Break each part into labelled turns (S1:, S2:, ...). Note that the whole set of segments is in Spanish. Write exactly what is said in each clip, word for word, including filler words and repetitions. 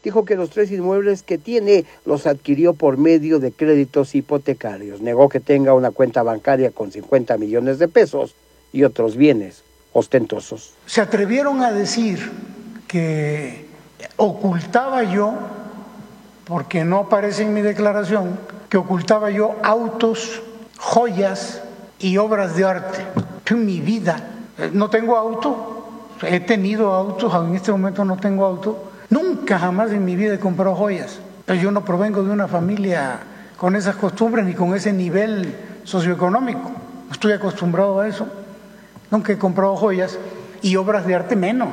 S1: dijo que los tres inmuebles que tiene los adquirió por medio de créditos hipotecarios. Negó que tenga una cuenta bancaria con cincuenta millones de pesos y otros bienes ostentosos.
S2: Se atrevieron a decir que ocultaba yo, porque no aparece en mi declaración, que ocultaba yo autos, joyas y obras de arte. En mi vida no tengo auto, he tenido autos, en este momento no tengo auto. Nunca jamás en mi vida he comprado joyas. Pero yo no provengo de una familia con esas costumbres ni con ese nivel socioeconómico. No estoy acostumbrado a eso. Nunca he comprado joyas y obras de arte menos.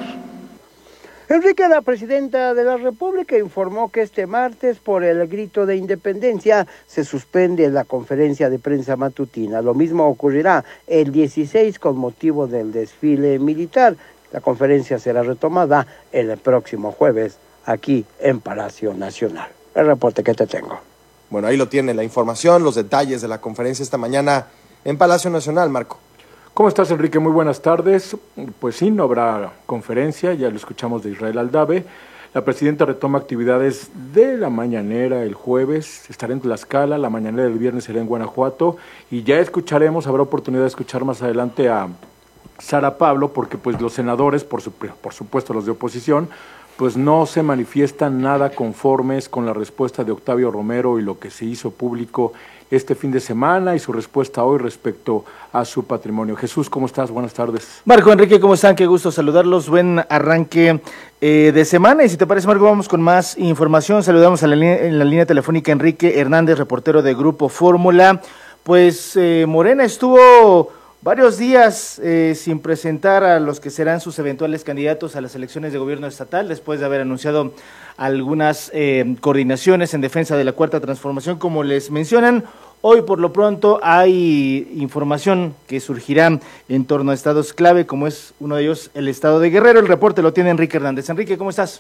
S1: Enrique, la presidenta de la República, informó que este martes, por el grito de independencia, se suspende la conferencia de prensa matutina. Lo mismo ocurrirá el dieciséis con motivo del desfile militar. La conferencia será retomada el próximo jueves aquí en Palacio Nacional. El reporte que te tengo.
S3: Bueno, ahí lo tiene la información, los detalles de la conferencia esta mañana en Palacio Nacional, Marco.
S4: ¿Cómo estás, Enrique? Muy buenas tardes. Pues sí, no habrá conferencia, ya lo escuchamos de Israel Aldave. La presidenta retoma actividades de la mañanera el jueves, estará en Tlaxcala, la mañanera del viernes será en Guanajuato, y ya escucharemos, habrá oportunidad de escuchar más adelante a Sara Pablo, porque pues los senadores, por, su, por supuesto los de oposición, pues no se manifiestan nada conformes con la respuesta de Octavio Romero y lo que se hizo público este fin de semana y su respuesta hoy respecto a su patrimonio. Jesús, ¿cómo estás? Buenas tardes.
S5: Marco, Enrique, ¿cómo están? Qué gusto saludarlos. Buen arranque eh, de semana. Y si te parece, Marco, vamos con más información. Saludamos a la en la línea telefónica Enrique Hernández, reportero de Grupo Fórmula. Pues eh, Morena estuvo varios días eh, sin presentar a los que serán sus eventuales candidatos a las elecciones de gobierno estatal, después de haber anunciado algunas eh, coordinaciones en defensa de la Cuarta Transformación, como les mencionan. Hoy, por lo pronto, hay información que surgirá en torno a estados clave, como es uno de ellos el estado de Guerrero. El reporte lo tiene Enrique Hernández. Enrique, ¿cómo estás?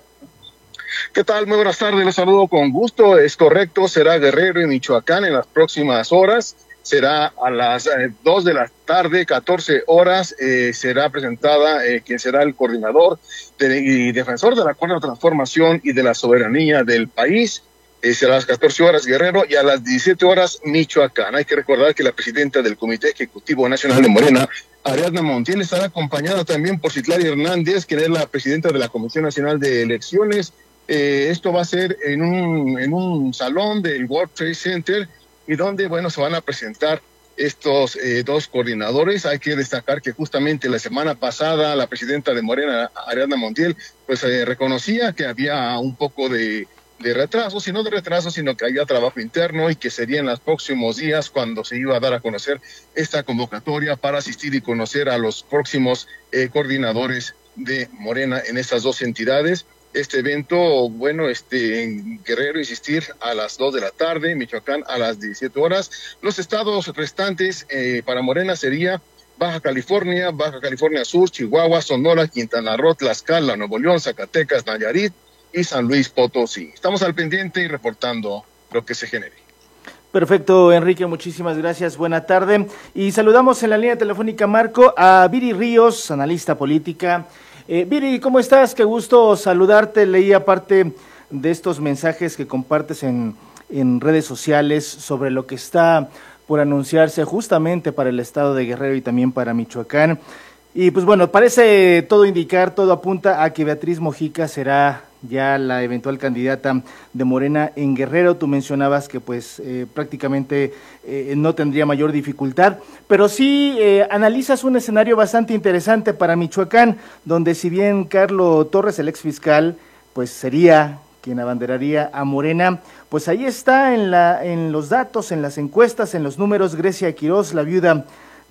S6: ¿Qué tal? Muy buenas tardes, les saludo con gusto. Es correcto, será Guerrero y Michoacán en las próximas horas. Será a las eh, dos de la tarde, catorce horas, eh, será presentada eh, quien será el coordinador de, y defensor de la Cuarta Transformación y de la soberanía del país. Eh, será a las catorce horas Guerrero y a las diecisiete horas Michoacán. Hay que recordar que la presidenta del Comité Ejecutivo Nacional de Morena, Ariadna Montiel, estará acompañada también por Citlali Hernández, quien es la presidenta de la Comisión Nacional de Elecciones. Eh, esto va a ser en un, en un salón del World Trade Center, y donde, bueno, se van a presentar estos eh, dos coordinadores. Hay que destacar que justamente la semana pasada la presidenta de Morena, Ariadna Montiel, pues eh, reconocía que había un poco de, de retraso, si no de retraso, sino que había trabajo interno y que sería en los próximos días cuando se iba a dar a conocer esta convocatoria para asistir y conocer a los próximos eh, coordinadores de Morena en estas dos entidades. Este evento, bueno, este en Guerrero, insistir, a las dos de la tarde, Michoacán a las diecisiete horas. Los estados restantes eh, para Morena sería Baja California, Baja California Sur, Chihuahua, Sonora, Quintana Roo, Tlaxcala, Nuevo León, Zacatecas, Nayarit y San Luis Potosí. Estamos al pendiente y reportando lo que se genere.
S5: Perfecto, Enrique, muchísimas gracias, buena tarde. Y saludamos en la línea telefónica, Marco, a Viri Ríos, analista política. Eh, Viri, ¿cómo estás? Qué gusto saludarte. Leí aparte de estos mensajes que compartes en, en redes sociales sobre lo que está por anunciarse justamente para el estado de Guerrero y también para Michoacán. Y pues bueno, parece todo indicar, todo apunta a que Beatriz Mojica será ya la eventual candidata de Morena en Guerrero. Tú mencionabas que pues eh, prácticamente eh, no tendría mayor dificultad, pero sí eh, analizas un escenario bastante interesante para Michoacán, donde si bien Carlos Torres, el ex fiscal, pues sería quien abanderaría a Morena, pues ahí está en, la, en los datos, en las encuestas, en los números, Grecia Quiroz, la viuda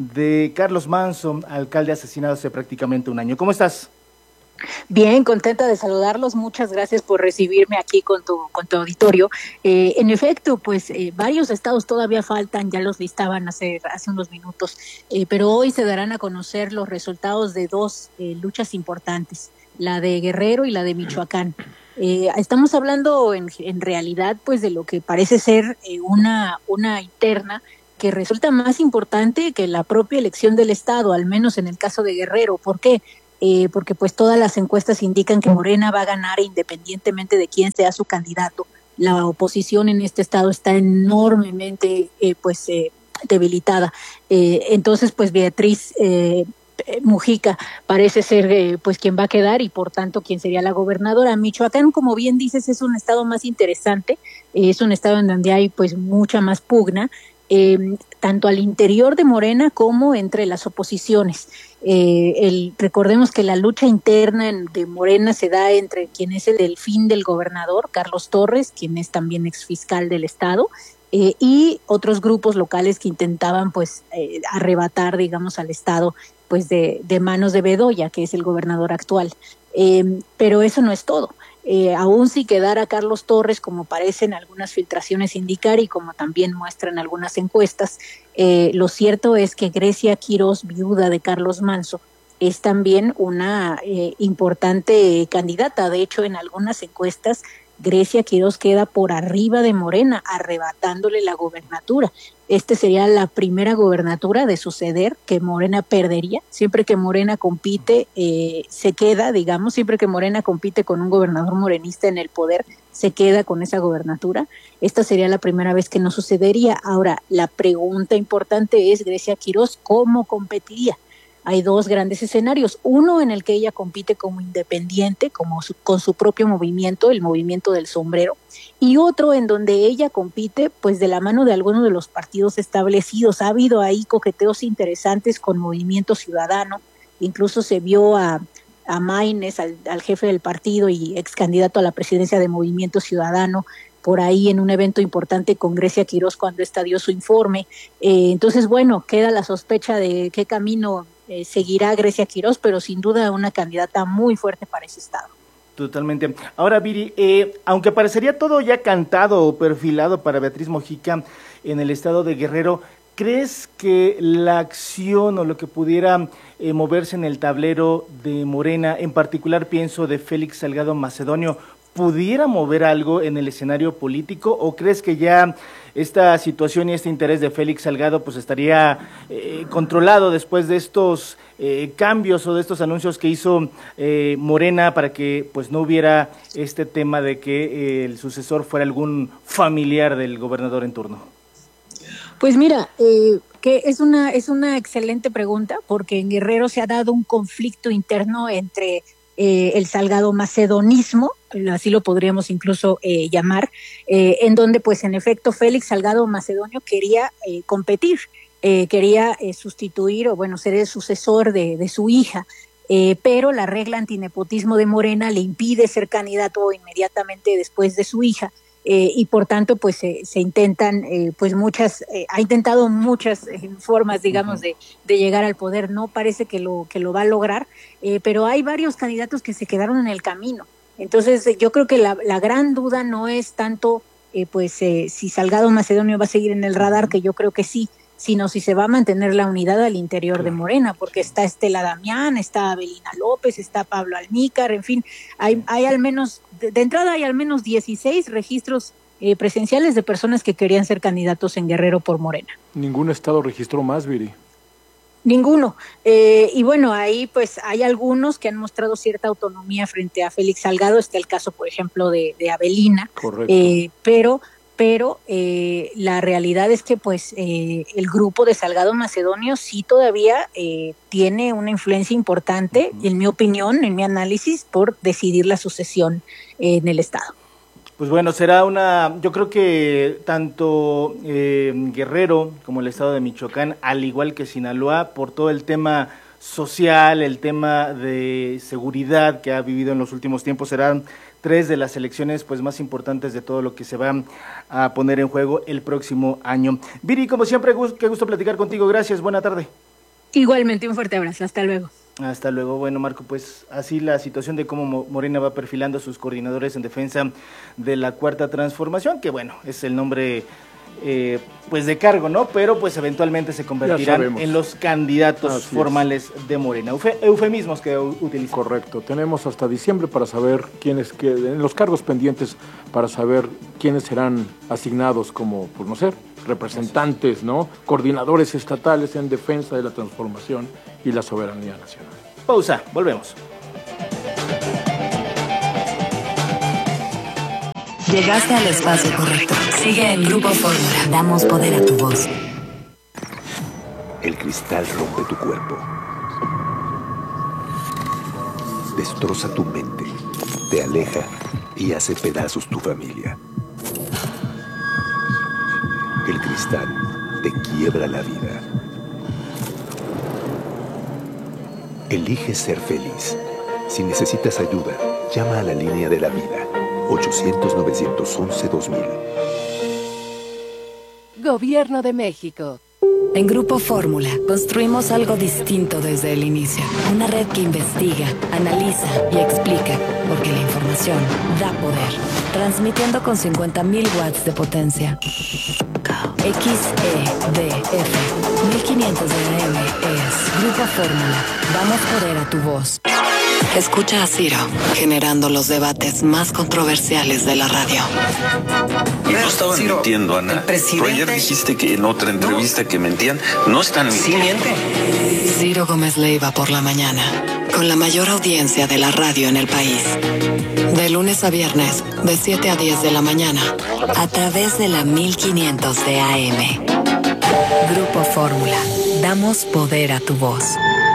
S5: de Carlos Manso, alcalde asesinado hace prácticamente un año. ¿Cómo estás?
S7: Bien, contenta de saludarlos. Muchas gracias por recibirme aquí con tu con tu auditorio. Eh, en efecto, pues eh, varios estados todavía faltan, ya los listaban hace hace unos minutos, eh, pero hoy se darán a conocer los resultados de dos eh, luchas importantes, la de Guerrero y la de Michoacán. Eh, estamos hablando en, en realidad pues de lo que parece ser eh, una una interna que resulta más importante que la propia elección del estado, al menos en el caso de Guerrero. ¿Por qué? eh, porque pues todas las encuestas indican que Morena va a ganar independientemente de quién sea su candidato. La oposición en este estado está enormemente eh, pues eh, debilitada. Eh, entonces, pues Beatriz eh, Mujica parece ser eh, pues quien va a quedar y por tanto quien sería la gobernadora. Michoacán, como bien dices, es un estado más interesante, eh, es un estado en donde hay pues mucha más pugna, eh, tanto al interior de Morena como entre las oposiciones. Eh, el, recordemos que la lucha interna en, de Morena se da entre quien es el delfín del gobernador, Carlos Torres, quien es también exfiscal del estado, eh, y otros grupos locales que intentaban pues eh, arrebatar, digamos, al estado pues de, de manos de Bedoya, que es el gobernador actual. Eh, pero eso no es todo. Eh, aún si quedara Carlos Torres, como parecen algunas filtraciones indicar y como también muestran algunas encuestas, eh, lo cierto es que Grecia Quirós, viuda de Carlos Manso, es también una eh, importante candidata. De hecho, en algunas encuestas, Grecia Quirós queda por arriba de Morena, arrebatándole la gobernatura. Este sería la primera gobernatura de suceder que Morena perdería. Siempre que Morena compite, eh, se queda, digamos, siempre que Morena compite con un gobernador morenista en el poder, se queda con esa gobernatura. Esta sería la primera vez que no sucedería. Ahora, la pregunta importante es, Grecia Quirós, ¿cómo competiría? Hay dos grandes escenarios, uno en el que ella compite como independiente, como su, con su propio movimiento, el movimiento del sombrero, y otro en donde ella compite pues de la mano de algunos de los partidos establecidos. Ha habido ahí coqueteos interesantes con Movimiento Ciudadano, incluso se vio a, a Maínez, al, al jefe del partido y ex candidato a la presidencia de Movimiento Ciudadano, por ahí en un evento importante con Grecia Quirós cuando esta dio su informe. Eh, entonces, bueno, queda la sospecha de qué camino eh, seguirá Grecia Quirós, pero sin duda una candidata muy fuerte para ese estado.
S5: Totalmente. Ahora, Viri, eh, aunque parecería todo ya cantado o perfilado para Beatriz Mujica en el estado de Guerrero, ¿crees que la acción o lo que pudiera eh, moverse en el tablero de Morena, en particular pienso de Félix Salgado Macedonio, pudiera mover algo en el escenario político, o crees que ya esta situación y este interés de Félix Salgado pues estaría eh, controlado después de estos eh, cambios o de estos anuncios que hizo eh, Morena para que pues no hubiera este tema de que eh, el sucesor fuera algún familiar del gobernador en turno?
S7: Pues mira, eh, que es una es una excelente pregunta, porque en Guerrero se ha dado un conflicto interno entre Eh, el Salgado Macedonismo, así lo podríamos incluso eh, llamar, eh, en donde pues en efecto Félix Salgado Macedonio quería eh, competir, eh, quería eh, sustituir o bueno ser el sucesor de, de su hija, eh, pero la regla antinepotismo de Morena le impide ser candidato inmediatamente después de su hija. Eh, y por tanto pues eh, se intentan eh, pues muchas eh, ha intentado muchas eh, formas digamos de, de llegar al poder. No parece que lo que lo va a lograr, eh, pero hay varios candidatos que se quedaron en el camino. Entonces eh, yo creo que la, la gran duda no es tanto eh, pues eh, si Salgado Macedonio va a seguir en el radar, que yo creo que sí, sino si se va a mantener la unidad al interior de Morena, porque está Estela Damián, está Abelina López, está Pablo Almícar, en fin, hay, hay al menos, de, de entrada hay al menos dieciséis registros eh, presenciales de personas que querían ser candidatos en Guerrero por Morena.
S4: ¿Ningún estado registró más, Viri?
S7: Ninguno. Eh, y bueno, ahí pues hay algunos que han mostrado cierta autonomía frente a Félix Salgado. Está el caso, por ejemplo, de, de Abelina.
S4: Correcto.
S7: Eh, pero... pero eh, la realidad es que pues eh, el grupo de Salgado Macedonio sí todavía eh, tiene una influencia importante, uh-huh. en mi opinión, en mi análisis, por decidir la sucesión eh, en el estado.
S5: Pues bueno, será una, yo creo que tanto eh, Guerrero como el estado de Michoacán, al igual que Sinaloa, por todo el tema social, el tema de seguridad que ha vivido en los últimos tiempos, serán tres de las elecciones pues más importantes de todo lo que se va a poner en juego el próximo año. Viri, como siempre, qué gusto platicar contigo. Gracias, buena tarde.
S7: Igualmente, un fuerte abrazo. Hasta luego.
S5: Hasta luego. Bueno, Marco, pues así la situación de cómo Morena va perfilando a sus coordinadores en defensa de la Cuarta Transformación, que bueno, es el nombre eh, pues de cargo, ¿no? Pero pues eventualmente se convertirán en los candidatos así formales es. de Morena. Eufe, eufemismos que utilizan.
S4: Correcto. Tenemos hasta diciembre para saber quiénes queden, los cargos pendientes para saber quiénes serán asignados como, pues no sé, representantes, ¿no? Coordinadores estatales en defensa de la transformación y la soberanía nacional.
S5: Pausa, volvemos.
S8: Llegaste al espacio correcto. Sigue en Grupo Fórmula. Damos poder a tu voz.
S9: El cristal rompe tu cuerpo. Destroza tu mente. Te aleja y hace pedazos tu familia. El cristal te quiebra la vida. Elige ser feliz. Si necesitas ayuda, llama a la línea de la vida. ochocientos, novecientos once, dos mil.
S8: Gobierno de México. En Grupo Fórmula construimos algo distinto desde el inicio. Una red que investiga, analiza y explica, porque la información da poder. Transmitiendo con cincuenta mil watts de potencia. X E D F mil quinientos de A M es Grupo Fórmula. Damos poder a tu voz. Escucha a Ciro, generando los debates más controversiales de la radio.
S10: No estaban Ciro, mintiendo, Ana. Pero ayer dijiste que en otra entrevista no. que mentían. No están mintiendo. Sí, miente.
S8: Ciro Gómez Leiva por la mañana, con la mayor audiencia de la radio en el país. De lunes a viernes, de siete a diez de la mañana, a través de la mil quinientos de A M. Grupo Fórmula. Damos poder a tu voz.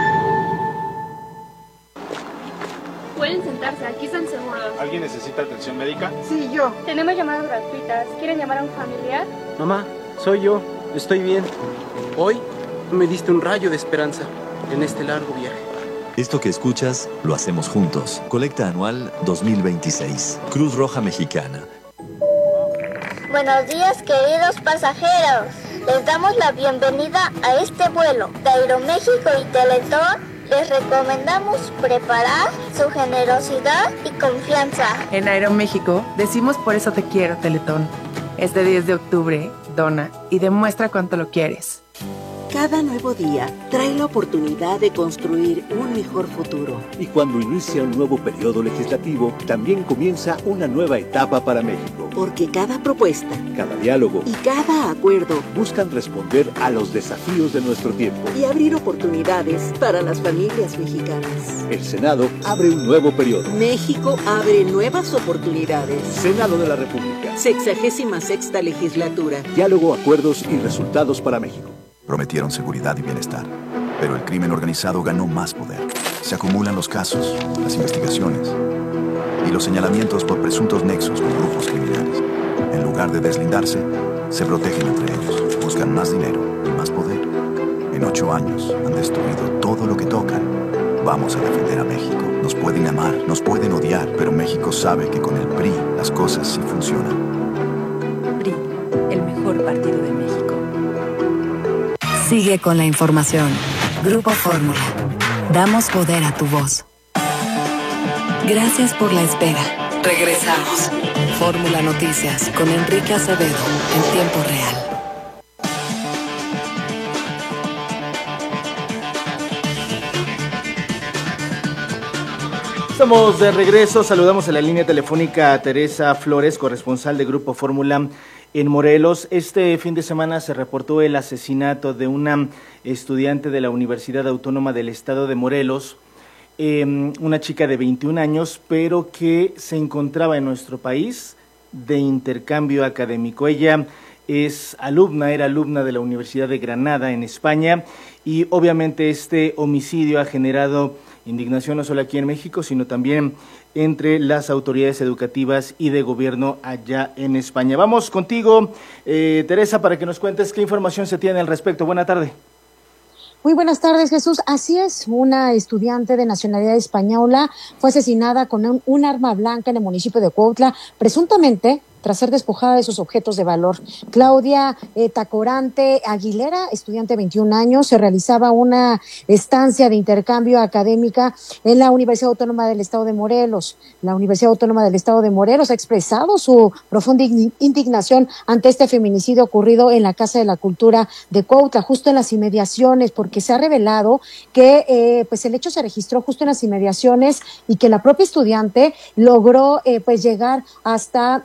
S11: Pueden sentarse, aquí están seguros.
S12: ¿Alguien necesita atención médica?
S11: Sí, yo. Tenemos llamadas gratuitas. ¿Quieren llamar a un familiar?
S13: Mamá, soy yo. Estoy bien. Hoy me diste un rayo de esperanza en este largo viaje.
S14: Esto que escuchas, lo hacemos juntos. Colecta anual dos mil veintiséis. Cruz Roja Mexicana.
S15: Buenos días, queridos pasajeros. Les damos la bienvenida a este vuelo de Aeroméxico y Teletón. Les recomendamos preparar su generosidad y confianza.
S16: En Aeroméxico decimos por eso te quiero, Teletón. Este diez de octubre, dona y demuestra cuánto lo quieres.
S17: Cada nuevo día trae la oportunidad de construir un mejor futuro.
S18: Y cuando inicia un nuevo periodo legislativo, también comienza una nueva etapa para México.
S17: Porque cada propuesta,
S18: cada diálogo
S17: y cada acuerdo
S18: buscan responder a los desafíos de nuestro tiempo
S17: y abrir oportunidades para las familias mexicanas.
S18: El Senado abre un nuevo periodo.
S17: México abre nuevas oportunidades.
S18: Senado de la República.
S17: Sexagésima sexta legislatura.
S18: Diálogo, acuerdos y resultados para México.
S19: Prometieron seguridad y bienestar, pero el crimen organizado ganó más poder. Se acumulan los casos, las investigaciones y los señalamientos por presuntos nexos con grupos criminales. En lugar de deslindarse, se protegen entre ellos, buscan más dinero y más poder. En ocho años han destruido todo lo que tocan. Vamos a defender a México. Nos pueden amar, nos pueden odiar, pero México sabe que con el P R I las cosas sí funcionan.
S8: P R I, el mejor partido de México. Sigue con la información. Grupo Fórmula. Damos poder a tu voz. Gracias por la espera. Regresamos. Fórmula Noticias con Enrique Acevedo en tiempo real.
S5: Estamos de regreso. Saludamos a la línea telefónica a Teresa Flores, corresponsal de Grupo Fórmula en Morelos. Este fin de semana se reportó el asesinato de una estudiante de la Universidad Autónoma del Estado de Morelos, eh, una chica de veintiún años, pero que se encontraba en nuestro país de intercambio académico. Ella es alumna, era alumna de la Universidad de Granada en España, y obviamente este homicidio ha generado indignación no solo aquí en México, sino también entre las autoridades educativas y de gobierno allá en España. Vamos contigo, eh, Teresa, para que nos cuentes qué información se tiene al respecto. Buena tarde.
S20: Muy buenas tardes, Jesús. Así es, una estudiante de nacionalidad española fue asesinada con un, un arma blanca en el municipio de Cuautla, presuntamente tras ser despojada de sus objetos de valor. Claudia eh, Tacorante Aguilera, estudiante de veintiún años, se realizaba una estancia de intercambio académica en la Universidad Autónoma del Estado de Morelos. La Universidad Autónoma del Estado de Morelos ha expresado su profunda indignación ante este feminicidio ocurrido en la Casa de la Cultura de Cuautla, justo en las inmediaciones, porque se ha revelado que eh, pues el hecho se registró justo en las inmediaciones y que la propia estudiante logró eh, pues llegar hasta eh, pues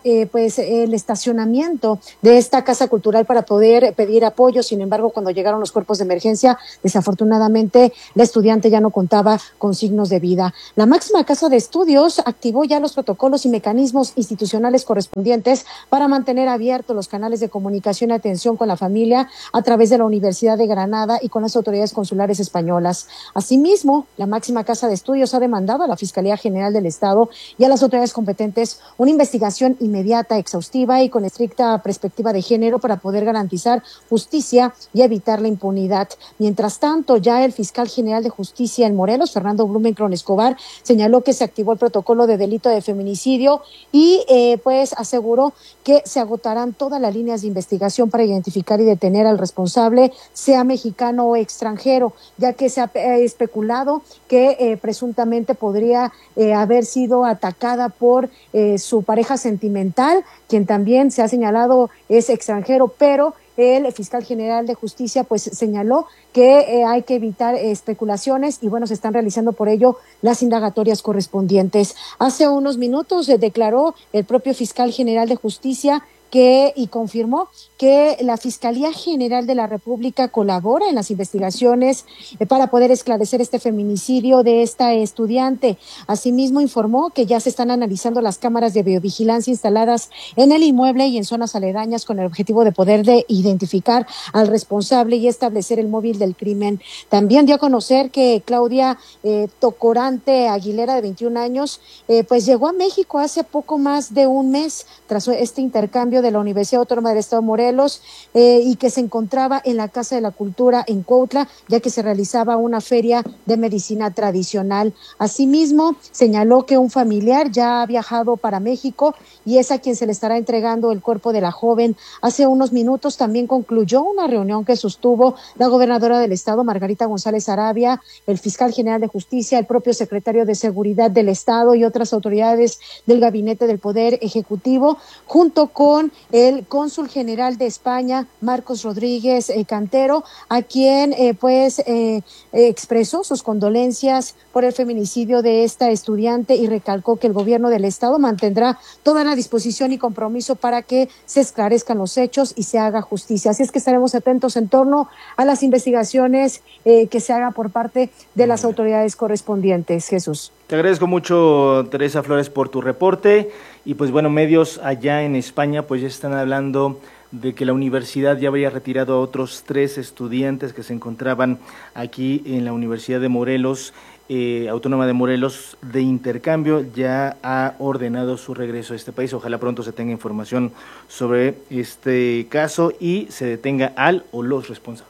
S20: pues el estacionamiento de esta casa cultural para poder pedir apoyo. Sin embargo, cuando llegaron los cuerpos de emergencia, desafortunadamente la estudiante ya no contaba con signos de vida. La máxima casa de estudios activó ya los protocolos y mecanismos institucionales correspondientes para mantener abiertos los canales de comunicación y atención con la familia a través de la Universidad de Granada y con las autoridades consulares españolas. Asimismo, la máxima casa de estudios ha demandado a la Fiscalía General del Estado y a las autoridades competentes una investigación inmediata, exhaustiva y con estricta perspectiva de género para poder garantizar justicia y evitar la impunidad. Mientras tanto, ya el fiscal general de justicia en Morelos, Fernando Blumenkron Escobar, señaló que se activó el protocolo de delito de feminicidio y eh, pues aseguró que se agotarán todas las líneas de investigación para identificar y detener al responsable, sea mexicano o extranjero, ya que se ha eh, especulado que eh, presuntamente podría eh, haber sido atacada por eh, su pareja sentimental, quien también se ha señalado es extranjero, pero el fiscal general de justicia pues señaló que eh, hay que evitar eh, especulaciones y bueno, se están realizando por ello las indagatorias correspondientes. Hace unos minutos eh, declaró el propio fiscal general de justicia que y confirmó que la Fiscalía General de la República colabora en las investigaciones eh, para poder esclarecer este feminicidio de esta estudiante. Asimismo, informó que ya se están analizando las cámaras de biovigilancia instaladas en el inmueble y en zonas aledañas con el objetivo de poder de identificar al responsable y establecer el móvil del crimen. También dio a conocer que Claudia eh, Tocorante Aguilera, de veintiún años, eh, pues llegó a México hace poco más de un mes tras este intercambio de la Universidad Autónoma del Estado de Morelos eh, y que se encontraba en la Casa de la Cultura en Cuautla, ya que se realizaba una feria de medicina tradicional. Asimismo, señaló que un familiar ya ha viajado para México y es a quien se le estará entregando el cuerpo de la joven. Hace unos minutos también concluyó una reunión que sostuvo la gobernadora del Estado, Margarita González Arabia, el fiscal general de justicia, el propio secretario de Seguridad del Estado y otras autoridades del Gabinete del Poder Ejecutivo, junto con el cónsul general de España, Marcos Rodríguez eh, Cantero, a quien eh, pues eh, eh, expresó sus condolencias por el feminicidio de esta estudiante y recalcó que el gobierno del Estado mantendrá toda la disposición y compromiso para que se esclarezcan los hechos y se haga justicia. Así es que estaremos atentos en torno a las investigaciones eh, que se hagan por parte de las autoridades correspondientes. Jesús.
S5: Te agradezco mucho, Teresa Flores, por tu reporte. Y pues bueno, medios allá en España pues ya están hablando de que la universidad ya habría retirado a otros tres estudiantes que se encontraban aquí en la Universidad de Morelos, eh, Autónoma de Morelos, de intercambio. Ya ha ordenado su regreso a este país. Ojalá pronto se tenga información sobre este caso y se detenga al o los responsables.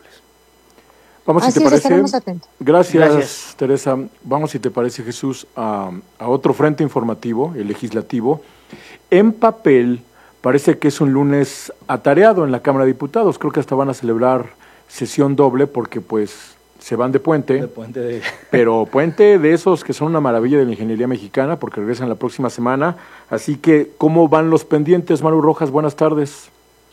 S4: Vamos, si
S20: Así
S4: te
S20: es,
S4: parece.
S20: estaremos atentos.
S4: Gracias,
S5: Gracias,
S4: Teresa. Vamos, si te parece, Jesús, a, a otro frente informativo, el legislativo. En papel, parece que es un lunes atareado en la Cámara de Diputados. Creo que hasta van a celebrar sesión doble porque, pues, se van de puente.
S5: De puente de...
S4: Pero puente de esos que son una maravilla de la ingeniería mexicana porque regresan la próxima semana. Así que, ¿cómo van los pendientes, Maru Rojas? Buenas tardes.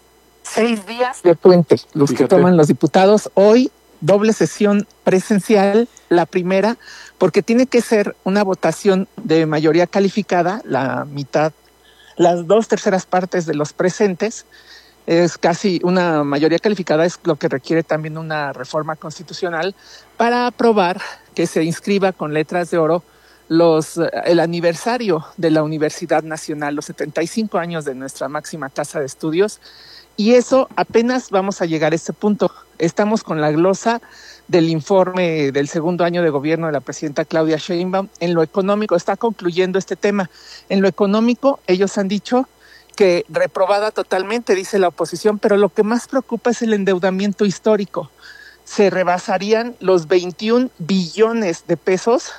S21: Seis días de puente, los
S4: Fíjate.
S21: que toman los diputados. Hoy, doble sesión presencial, la primera, porque tiene que ser una votación de mayoría calificada, la mitad, las dos terceras partes de los presentes. Es casi una mayoría calificada, es lo que requiere también una reforma constitucional para aprobar que se inscriba con letras de oro los el aniversario de la Universidad Nacional, los setenta y cinco años de nuestra máxima casa de estudios. Y eso apenas vamos a llegar a este punto. Estamos con la glosa del informe del segundo año de gobierno de la presidenta Claudia Sheinbaum. En lo económico, está concluyendo este tema. En lo económico, ellos han dicho que reprobada totalmente, dice la oposición, pero lo que más preocupa es el endeudamiento histórico. Se rebasarían los veintiún billones de pesos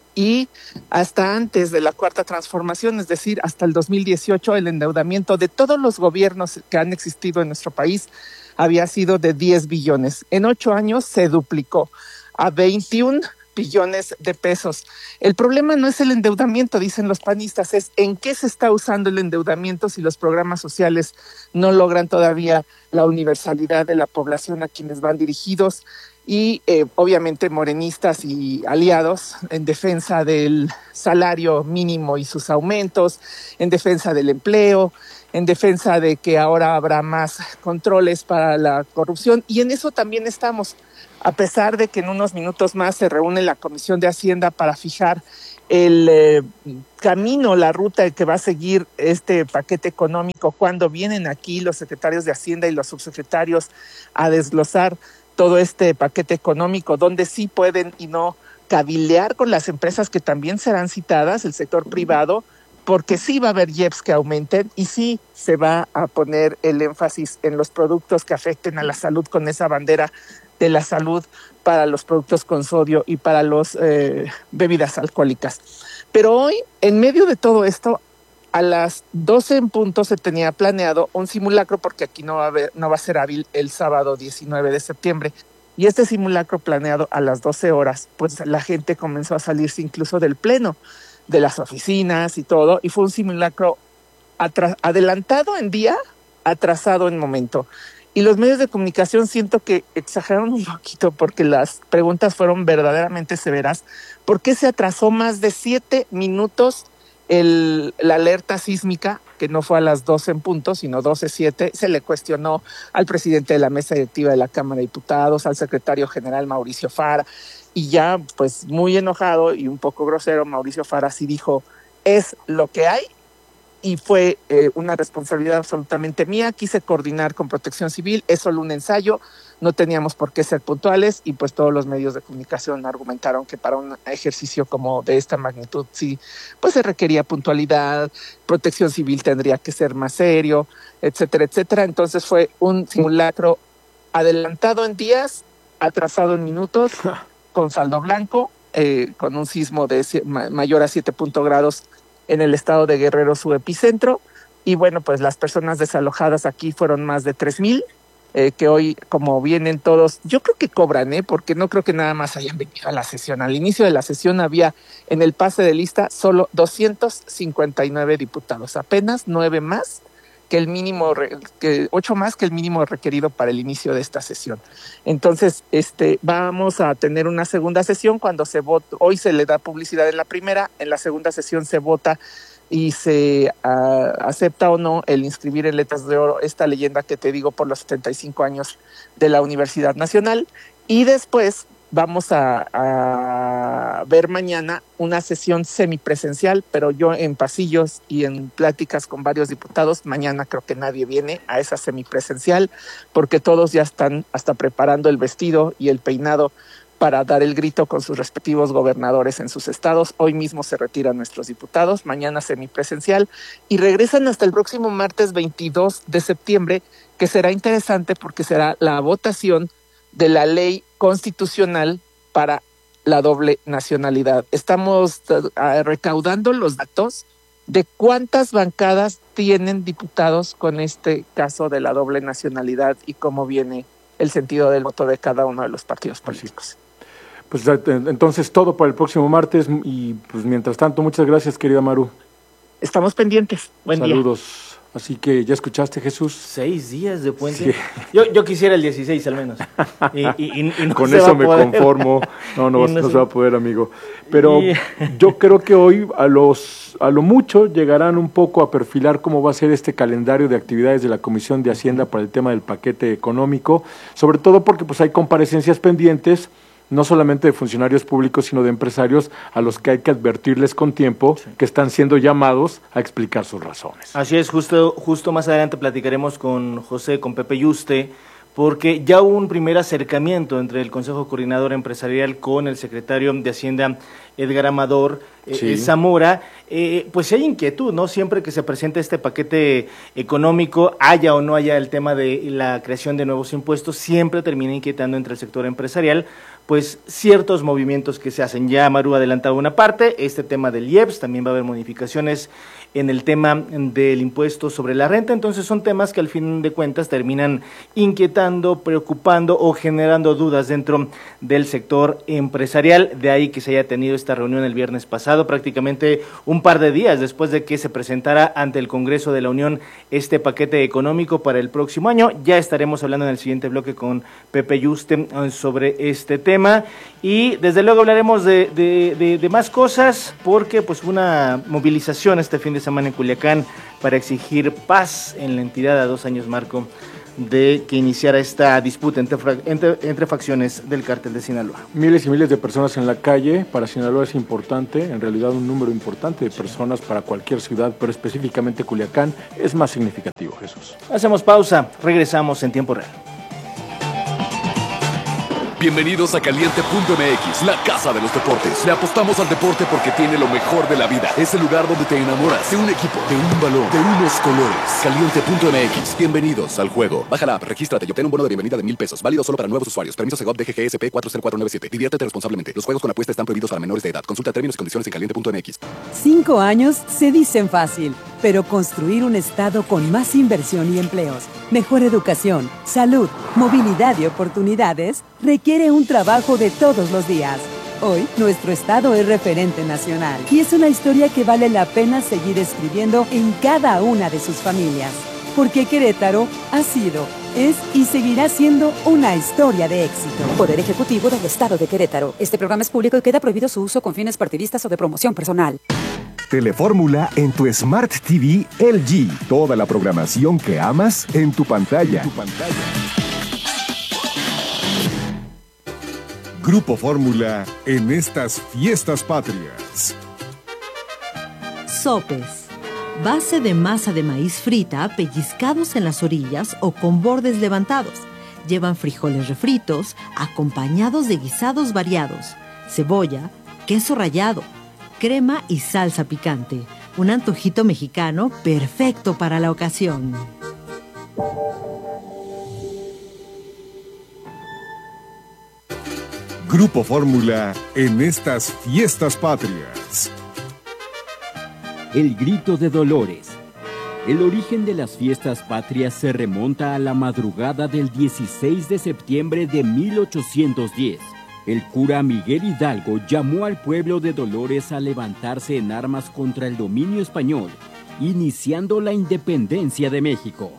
S21: y hasta antes de la cuarta transformación, es decir, hasta el dos mil dieciocho, el endeudamiento de todos los gobiernos que han existido en nuestro país había sido de diez billones. En ocho años se duplicó a veintiún billones de pesos. El problema no es el endeudamiento, dicen los panistas, es en qué se está usando el endeudamiento si los programas sociales no logran todavía la universalidad de la población a quienes van dirigidos. y eh, obviamente morenistas y aliados en defensa del salario mínimo y sus aumentos, en defensa del empleo, en defensa de que ahora habrá más controles para la corrupción, y en eso también estamos, a pesar de que en unos minutos más se reúne la Comisión de Hacienda para fijar el eh, camino, la ruta que va a seguir este paquete económico, cuando vienen aquí los secretarios de Hacienda y los subsecretarios a desglosar todo este paquete económico, donde sí pueden y no cabildear con las empresas que también serán citadas, el sector privado, porque sí va a haber I E P S que aumenten y sí se va a poner el énfasis en los productos que afecten a la salud con esa bandera de la salud para los productos con sodio y para las eh, bebidas alcohólicas. Pero hoy, en medio de todo esto, a las doce en punto se tenía planeado un simulacro, porque aquí no va a haber, no va a ser hábil el sábado diecinueve de septiembre. Y este simulacro planeado a las doce horas, pues la gente comenzó a salirse incluso del pleno, de las oficinas y todo, y fue un simulacro atra- adelantado en día, atrasado en momento. Y los medios de comunicación siento que exageraron un poquito, porque las preguntas fueron verdaderamente severas. ¿Por qué se atrasó más de siete minutos el, la alerta sísmica, que no fue a las doce en punto, sino doce siete? Se le cuestionó al presidente de la mesa directiva de la Cámara de Diputados, al secretario general Mauricio Fara, y ya pues muy enojado y un poco grosero, Mauricio Fara sí dijo, es lo que hay, y fue eh, una responsabilidad absolutamente mía. Quise coordinar con Protección Civil, es solo un ensayo, no teníamos por qué ser puntuales, y pues todos los medios de comunicación argumentaron que para un ejercicio como de esta magnitud sí, pues se requería puntualidad, Protección Civil tendría que ser más serio, etcétera, etcétera. Entonces fue un simulacro adelantado en días, atrasado en minutos, con saldo blanco, eh, con un sismo de ma- mayor a siete punto grados en el estado de Guerrero, su epicentro. Y bueno, pues las personas desalojadas aquí fueron más de tres mil, eh, que hoy, como vienen todos, yo creo que cobran, ¿eh? Porque no creo que nada más hayan venido a la sesión. Al inicio de la sesión había en el pase de lista solo doscientos cincuenta y nueve diputados, apenas nueve más que el mínimo, que ocho más que el mínimo requerido para el inicio de esta sesión. Entonces, este, vamos a tener una segunda sesión cuando se vota. Hoy se le da publicidad en la primera, en la segunda sesión se vota y se uh, acepta o no el inscribir en letras de oro esta leyenda que te digo por los setenta y cinco años de la Universidad Nacional. Y después vamos a, a ver mañana una sesión semipresencial, pero yo en pasillos y en pláticas con varios diputados, mañana creo que nadie viene a esa semipresencial, porque todos ya están hasta preparando el vestido y el peinado para dar el grito con sus respectivos gobernadores en sus estados. Hoy mismo se retiran nuestros diputados, mañana semipresencial, y regresan hasta el próximo martes veintidós de septiembre, que será interesante porque será la votación de la ley constitucional para la doble nacionalidad. Estamos uh, recaudando los datos de cuántas bancadas tienen diputados con este caso de la doble nacionalidad y cómo viene el sentido del voto de cada uno de los partidos políticos.
S4: Pues entonces todo para el próximo martes, y pues mientras tanto, muchas gracias, querida Maru.
S21: Estamos pendientes. Buen día.
S4: Saludos. Así que, ¿ya escuchaste, Jesús?
S5: Seis días de puente.
S4: Sí.
S5: Yo, yo quisiera el dieciséis al menos. Y, y, y no
S4: Con
S5: se
S4: eso
S5: va a
S4: me
S5: poder.
S4: conformo. No, no,
S5: Y
S4: no,
S5: no
S4: se
S5: se-
S4: va a poder, amigo. Pero
S5: Y-
S4: yo creo que hoy a los a lo mucho llegarán un poco a perfilar cómo va a ser este calendario de actividades de la Comisión de Hacienda para el tema del paquete económico, sobre todo porque pues hay comparecencias pendientes, no solamente de funcionarios públicos, sino de empresarios a los que hay que advertirles con tiempo que están siendo llamados a explicar sus razones.
S5: Así es, justo, justo más adelante platicaremos con José, con Pepe Yuste, porque ya hubo un primer acercamiento entre el Consejo Coordinador Empresarial con el secretario de Hacienda, Edgar Amador eh,
S4: Sí.
S5: Zamora. Eh, pues si hay inquietud, ¿no? Siempre que se presente este paquete económico, haya o no haya el tema de la creación de nuevos impuestos, siempre termina inquietando entre el sector empresarial, pues ciertos movimientos que se hacen. Ya Maru ha adelantado una parte, este tema del I E P S, también va a haber modificaciones en el tema del impuesto sobre la renta. Entonces son temas que al fin de cuentas terminan inquietando, preocupando o generando dudas dentro del sector empresarial. De ahí que se haya tenido esta reunión el viernes pasado, prácticamente un par de días después de que se presentara ante el Congreso de la Unión este paquete económico para el próximo año. Ya estaremos hablando en el siguiente bloque con Pepe Yuste sobre este tema y desde luego hablaremos de, de, de, de más cosas porque pues una movilización este fin de semana en Culiacán para exigir paz en la entidad a dos años, Marco, de que iniciara esta disputa entre, entre, entre facciones del cártel de Sinaloa.
S4: Miles y miles de personas en la calle, para Sinaloa es importante, en realidad un número importante de personas para cualquier ciudad, pero específicamente Culiacán es más significativo, Jesús.
S5: Hacemos pausa, regresamos en tiempo real.
S2: Bienvenidos a Caliente punto M X, la casa de los deportes. Le apostamos al deporte porque tiene lo mejor de la vida. Es el lugar donde te enamoras de un equipo, de un balón, de unos colores. Caliente punto M X, bienvenidos al juego. Baja la app, regístrate y obtén un bono de bienvenida de mil pesos. Válido solo para nuevos usuarios. Permiso Segov D G G S P cuatro cero cuatro nueve siete. Diviértete responsablemente. Los juegos con apuesta están prohibidos para menores de edad. Consulta términos y condiciones en Caliente punto M X.
S22: Cinco años se dicen fácil, pero construir un estado con más inversión y empleos, mejor educación, salud, movilidad y oportunidades requiere un trabajo de todos los días. Hoy, nuestro estado es referente nacional y es una historia que vale la pena seguir escribiendo en cada una de sus familias. Porque Querétaro ha sido, es y seguirá siendo una historia de éxito.
S23: Poder Ejecutivo del Estado de Querétaro. Este programa es público y queda prohibido su uso con fines partidistas o de promoción personal.
S24: Telefórmula en tu Smart T V L G. Toda la programación que amas en tu pantalla. En tu pantalla. Grupo Fórmula en estas fiestas patrias.
S25: Sopes. Base de masa de maíz frita, pellizcados en las orillas o con bordes levantados. Llevan frijoles refritos, acompañados de guisados variados, cebolla, queso rallado, crema y salsa picante. Un antojito mexicano perfecto para la ocasión.
S24: Grupo Fórmula en estas fiestas patrias.
S26: El Grito de Dolores. El origen de las fiestas patrias se remonta a la madrugada del dieciséis de septiembre de mil ochocientos diez. El cura Miguel Hidalgo llamó al pueblo de Dolores a levantarse en armas contra el dominio español, iniciando la independencia de México.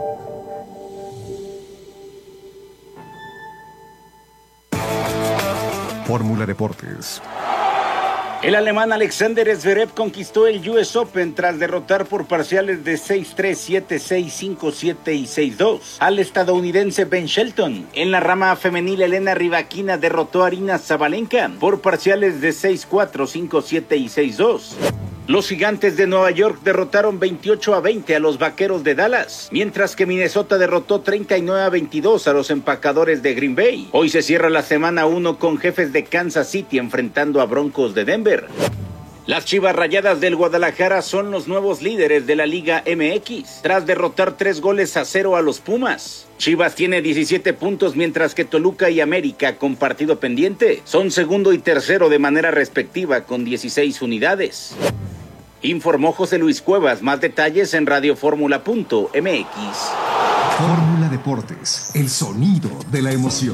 S24: Fórmula Deportes.
S27: El alemán Alexander Zverev conquistó el U S Open tras derrotar por parciales de seis tres, siete seis, cinco siete y seis dos al estadounidense Ben Shelton. En la rama femenil, Elena Rybakina derrotó a Aryna Sabalenka por parciales de seis cuatro, cinco siete y seis dos. Los Gigantes de Nueva York derrotaron veintiocho a veinte a los Vaqueros de Dallas, mientras que Minnesota derrotó treinta y nueve a veintidós a los Empacadores de Green Bay. Hoy se cierra la semana uno con Jefes de Kansas City enfrentando a Broncos de Denver. Las Chivas Rayadas del Guadalajara son los nuevos líderes de la Liga M X, tras derrotar tres goles a cero a los Pumas. Chivas tiene diecisiete puntos, mientras que Toluca y América, con partido pendiente, son segundo y tercero de manera respectiva con dieciséis unidades. Informó José Luis Cuevas. Más detalles en radioformula punto M X.
S24: Fórmula Deportes, el sonido de la emoción.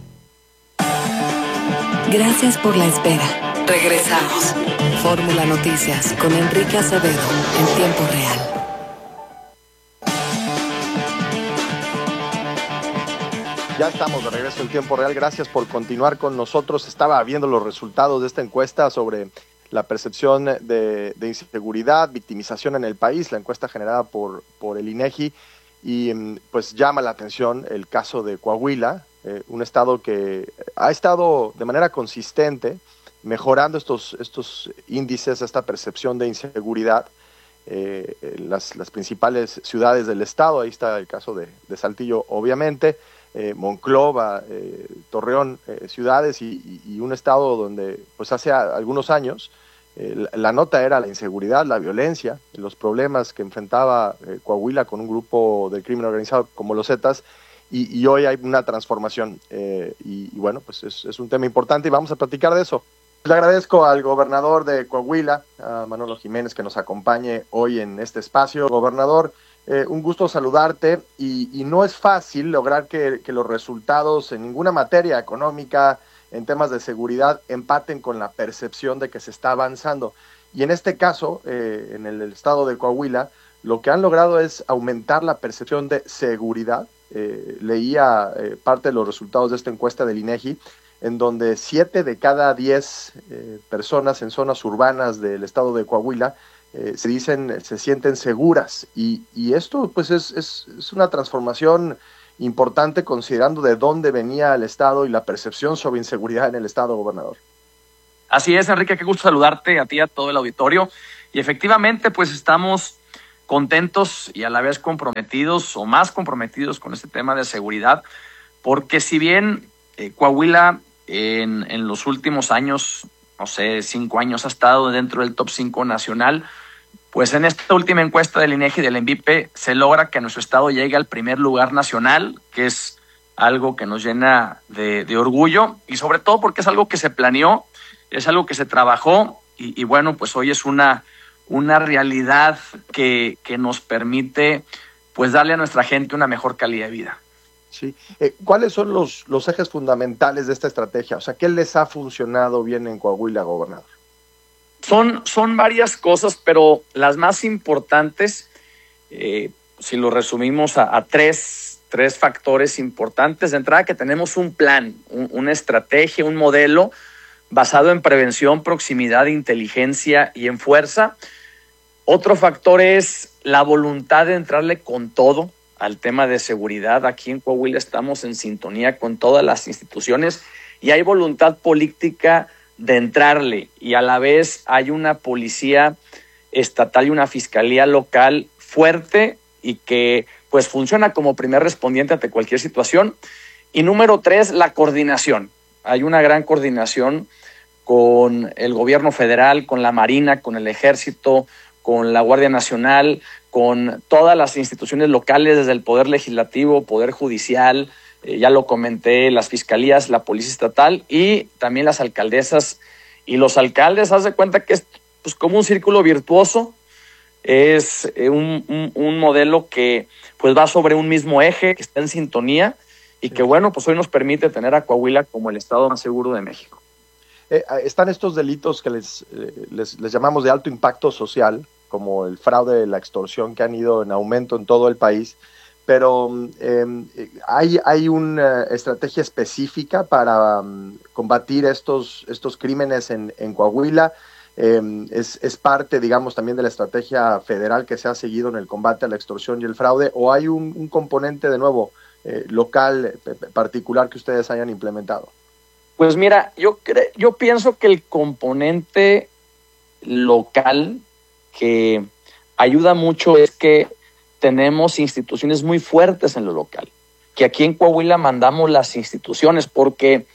S8: Gracias por la espera. Regresamos. Fórmula Noticias con Enrique Acevedo en tiempo real.
S3: Ya estamos de regreso en tiempo real. Gracias por continuar con nosotros. Estaba viendo los resultados de esta encuesta sobre la percepción de, de inseguridad, victimización en el país, la encuesta generada por, por el INEGI, y pues llama la atención el caso de Coahuila, eh, un estado que ha estado de manera consistente mejorando estos, estos índices, esta percepción de inseguridad, eh, las, las principales ciudades del estado. Ahí está el caso de, de Saltillo, obviamente, eh, Monclova, eh, Torreón, eh, ciudades y, y, y un estado donde pues hace algunos años Eh, la, la nota era la inseguridad, la violencia, los problemas que enfrentaba eh, Coahuila con un grupo del crimen organizado como los Zetas, y, y hoy hay una transformación, eh, y, y bueno, pues es, es un tema importante y vamos a platicar de eso. Le agradezco al gobernador de Coahuila, a Manolo Jiménez, que nos acompañe hoy en este espacio. Gobernador, eh, un gusto saludarte y, y no es fácil lograr que, que los resultados en ninguna materia económica, en temas de seguridad, empaten con la percepción de que se está avanzando. Y en este caso, eh, en el, el estado de Coahuila, lo que han logrado es aumentar la percepción de seguridad. Eh, leía eh, parte de los resultados de esta encuesta del INEGI, en donde siete de cada diez eh, personas en zonas urbanas del estado de Coahuila eh, se dicen, se sienten seguras. Y, y esto pues es, es, es una transformación importante considerando de dónde venía el estado y la percepción sobre inseguridad en el estado, gobernador.
S1: Así es, Enrique, qué gusto saludarte a ti y a todo el auditorio. Y efectivamente, pues estamos contentos y a la vez comprometidos o más comprometidos con este tema de seguridad, porque si bien eh, Coahuila en, en los últimos años, no sé, cinco años ha estado dentro del top cinco nacional, pues en esta última encuesta del INEGI y del ENVIPE se logra que nuestro estado llegue al primer lugar nacional, que es algo que nos llena de, de orgullo y sobre todo porque es algo que se planeó, es algo que se trabajó y, y bueno, pues hoy es una, una realidad que, que nos permite pues darle a nuestra gente una mejor calidad de vida.
S3: Sí. Eh, ¿Cuáles son los, los ejes fundamentales de esta estrategia? O sea, ¿qué les ha funcionado bien en Coahuila, gobernador?
S1: Son, son varias cosas, pero las más importantes, eh, si lo resumimos a, a tres, tres factores importantes. De entrada, que tenemos un plan, un, una estrategia, un modelo basado en prevención, proximidad, inteligencia y en fuerza. Otro factor es la voluntad de entrarle con todo al tema de seguridad. Aquí en Coahuila estamos en sintonía con todas las instituciones y hay voluntad política de entrarle y a la vez hay una policía estatal y una fiscalía local fuerte y que pues funciona como primer respondiente ante cualquier situación. Y número tres, la coordinación. Hay una gran coordinación con el gobierno federal, con la Marina, con el Ejército, con la Guardia Nacional, con todas las instituciones locales, desde el Poder Legislativo, Poder Judicial, eh, ya lo comenté, las fiscalías, la Policía Estatal y también las alcaldesas y los alcaldes. Haz de cuenta que es pues, como un círculo virtuoso, es eh, un, un, un modelo que pues va sobre un mismo eje, que está en sintonía y que bueno, pues hoy nos permite tener a Coahuila como el estado más seguro de México.
S3: Eh, están estos delitos que les, eh, les, les llamamos de alto impacto social, como el fraude, la extorsión, que han ido en aumento en todo el país, pero eh, hay, hay una estrategia específica para um, combatir estos, estos crímenes en, en Coahuila. Eh, es, es parte, digamos, también de la estrategia federal que se ha seguido en el combate a la extorsión y el fraude, o hay un, un componente de nuevo eh, local, eh, particular que ustedes hayan implementado.
S1: Pues mira, yo, cre yo pienso que el componente local que ayuda mucho es que tenemos instituciones muy fuertes en lo local, que aquí en Coahuila mandamos las instituciones porque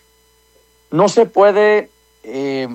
S1: no se puede eh,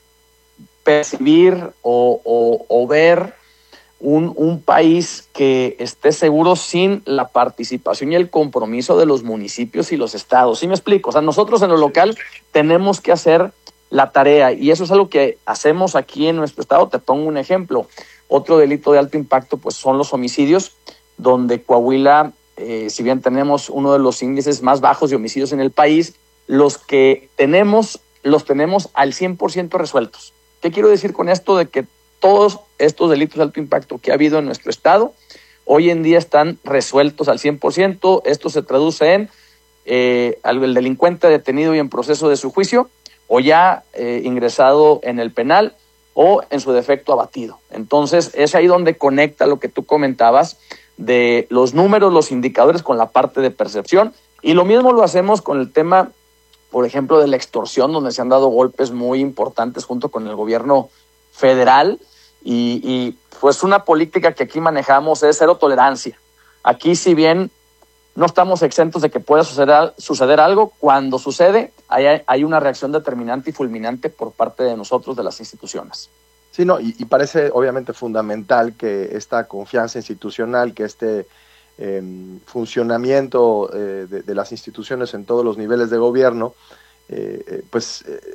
S1: percibir o, o, o ver un, un país que esté seguro sin la participación y el compromiso de los municipios y los estados. ¿Sí me explico? O sea, nosotros en lo local tenemos que hacer la tarea y eso es algo que hacemos aquí en nuestro estado. Te pongo un ejemplo. Otro delito de alto impacto pues son los homicidios, donde Coahuila, eh, si bien tenemos uno de los índices más bajos de homicidios en el país, los que tenemos, los tenemos al cien por ciento resueltos. ¿Qué quiero decir con esto? De que todos estos delitos de alto impacto que ha habido en nuestro estado, hoy en día están resueltos al cien por ciento. Esto se traduce en eh, el delincuente detenido y en proceso de su juicio, o ya eh, ingresado en el penal, o en su defecto abatido. Entonces, es ahí donde conecta lo que tú comentabas de los números, los indicadores con la parte de percepción. Y lo mismo lo hacemos con el tema, por ejemplo, de la extorsión, donde se han dado golpes muy importantes junto con el gobierno federal. Y, y pues una política que aquí manejamos es cero tolerancia. Aquí, si bien no estamos exentos de que pueda suceder, suceder algo, cuando sucede hay, hay una reacción determinante y fulminante por parte de nosotros, de las instituciones.
S3: Sí, no, y, y parece obviamente fundamental que esta confianza institucional, que este eh, funcionamiento eh, de, de las instituciones en todos los niveles de gobierno, eh, pues eh,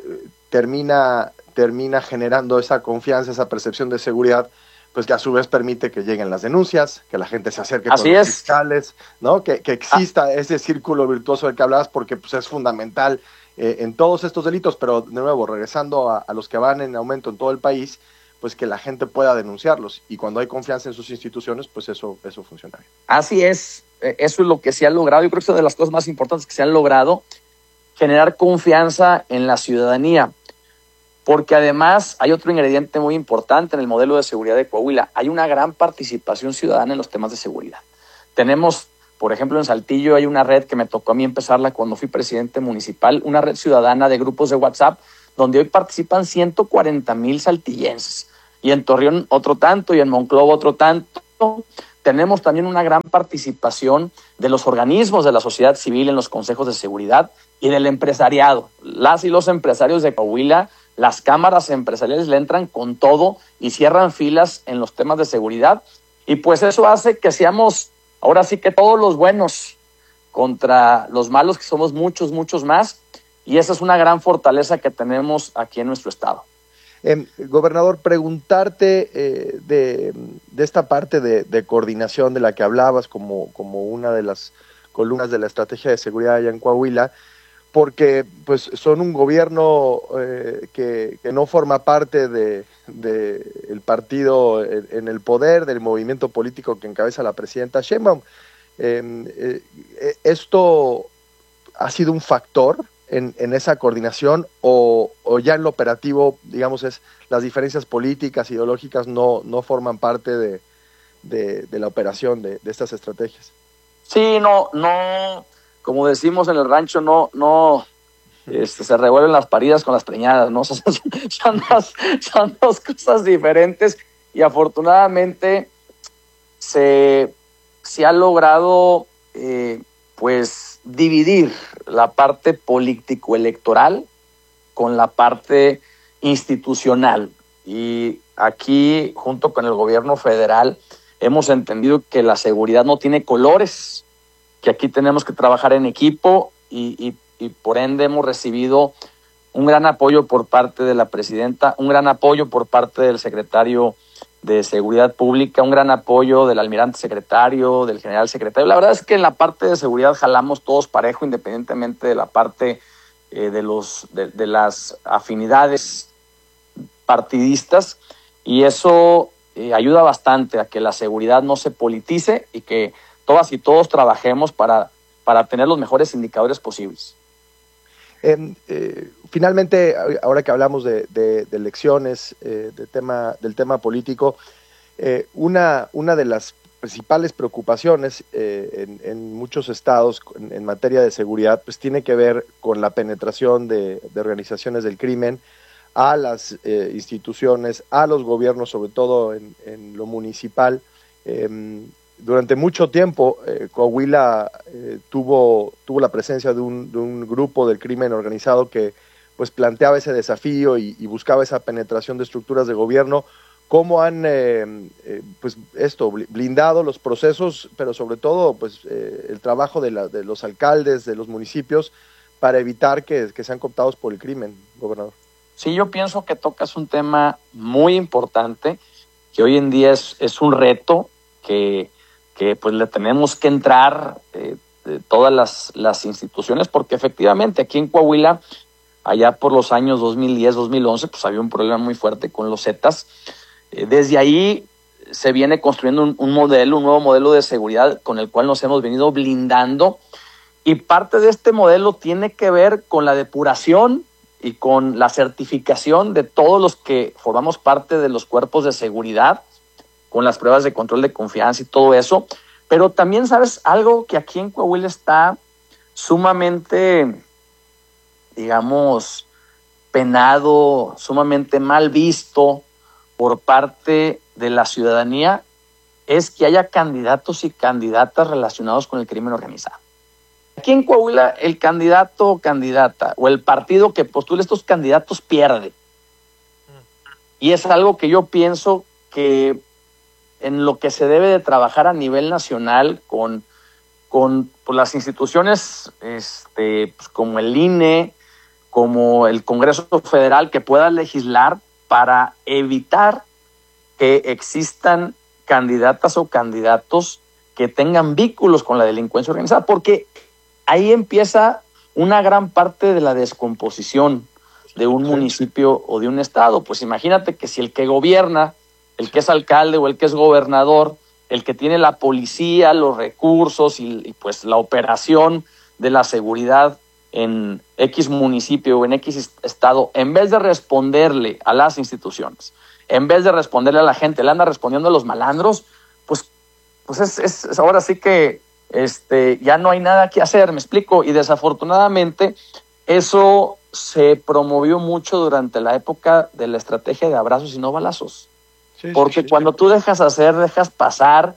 S3: termina, termina generando esa confianza, esa percepción de seguridad, pues que a su vez permite que lleguen las denuncias, que la gente se acerque
S1: Así
S3: con los
S1: es.
S3: fiscales, ¿no? Que, que exista ah. ese círculo virtuoso del que hablabas, porque pues, es fundamental eh, en todos estos delitos, pero de nuevo, regresando a, a los que van en aumento en todo el país, pues que la gente pueda denunciarlos, y cuando hay confianza en sus instituciones, pues eso, eso funciona bien.
S1: Así es, eso es lo que se ha logrado. Yo creo que es una de las cosas más importantes que se han logrado, generar confianza en la ciudadanía. Porque además hay otro ingrediente muy importante en el modelo de seguridad de Coahuila. Hay una gran participación ciudadana en los temas de seguridad. Tenemos, por ejemplo, en Saltillo hay una red que me tocó a mí empezarla cuando fui presidente municipal, una red ciudadana de grupos de WhatsApp, donde hoy participan ciento cuarenta mil saltillenses. Y en Torreón otro tanto, y en Monclova otro tanto. Tenemos también una gran participación de los organismos de la sociedad civil en los consejos de seguridad y del empresariado. Las y los empresarios de Coahuila, las cámaras empresariales le entran con todo y cierran filas en los temas de seguridad, y pues eso hace que seamos ahora sí que todos los buenos contra los malos, que somos muchos, muchos más, y esa es una gran fortaleza que tenemos aquí en nuestro estado.
S3: Eh, gobernador, preguntarte eh, de, de esta parte de, de coordinación de la que hablabas como, como una de las columnas de la estrategia de seguridad allá en Coahuila, porque pues son un gobierno eh, que, que no forma parte de, de el partido en, en el poder, del movimiento político que encabeza la presidenta Sheinbaum. Eh, eh, ¿Esto ha sido un factor en, en esa coordinación, o, o ya en lo operativo, digamos, es las diferencias políticas, ideológicas no, no forman parte de, de, de la operación de, de estas estrategias?
S1: Sí, no, no... Como decimos en el rancho, no, no, este, se revuelven las paridas con las preñadas, ¿no? Son, son, dos, son dos cosas diferentes, y afortunadamente se, se ha logrado, eh, pues, dividir la parte político-electoral con la parte institucional. Y aquí, junto con el gobierno federal, hemos entendido que la seguridad no tiene colores, que aquí tenemos que trabajar en equipo, y, y, y por ende hemos recibido un gran apoyo por parte de la presidenta, un gran apoyo por parte del secretario de Seguridad Pública, un gran apoyo del almirante secretario, del general secretario. La verdad es que en la parte de seguridad jalamos todos parejo, independientemente de la parte eh, de, los, de, de las afinidades partidistas, y eso eh, ayuda bastante a que la seguridad no se politice y que todas y todos trabajemos para, para tener los mejores indicadores posibles.
S3: Eh, eh, finalmente, ahora que hablamos de, de, de elecciones, eh, de tema, del tema político, eh, una, una de las principales preocupaciones eh, en, en muchos estados en, en materia de seguridad, pues tiene que ver con la penetración de, de organizaciones del crimen a las eh, instituciones, a los gobiernos, sobre todo en, en lo municipal. Eh, Durante mucho tiempo, eh, Coahuila eh, tuvo, tuvo la presencia de un, de un grupo del crimen organizado que pues planteaba ese desafío y, y buscaba esa penetración de estructuras de gobierno. ¿Cómo han eh, eh, pues esto blindado los procesos, pero sobre todo pues eh, el trabajo de, la, de los alcaldes, de los municipios, para evitar que, que sean cooptados por el crimen, gobernador?
S1: Sí, yo pienso que tocas un tema muy importante, que hoy en día es, es un reto que... que pues le tenemos que entrar eh, de todas las, las instituciones, porque efectivamente aquí en Coahuila, allá por los años dos mil diez, dos mil once, pues había un problema muy fuerte con los Zetas. Eh, desde ahí se viene construyendo un, un modelo, un nuevo modelo de seguridad con el cual nos hemos venido blindando, y parte de este modelo tiene que ver con la depuración y con la certificación de todos los que formamos parte de los cuerpos de seguridad, con las pruebas de control de confianza y todo eso. Pero también, ¿sabes? Algo que aquí en Coahuila está sumamente, digamos, penado, sumamente mal visto por parte de la ciudadanía, es que haya candidatos y candidatas relacionados con el crimen organizado. Aquí en Coahuila, el candidato o candidata, o el partido que postule estos candidatos, pierde. Y es algo que yo pienso que en lo que se debe de trabajar a nivel nacional con, con pues, las instituciones este, pues, como el I N E, como el Congreso Federal, que pueda legislar para evitar que existan candidatas o candidatos que tengan vínculos con la delincuencia organizada, porque ahí empieza una gran parte de la descomposición de un municipio o de un estado. Pues imagínate que si el que gobierna, el que es alcalde o el que es gobernador, el que tiene la policía, los recursos y, y pues la operación de la seguridad en X municipio o en X estado, en vez de responderle a las instituciones, en vez de responderle a la gente, le anda respondiendo a los malandros, pues, pues es, es, es ahora sí que este, ya no hay nada que hacer, me explico. Y desafortunadamente eso se promovió mucho durante la época de la estrategia de abrazos y no balazos. Sí, Porque sí, sí, cuando sí. tú dejas hacer, dejas pasar,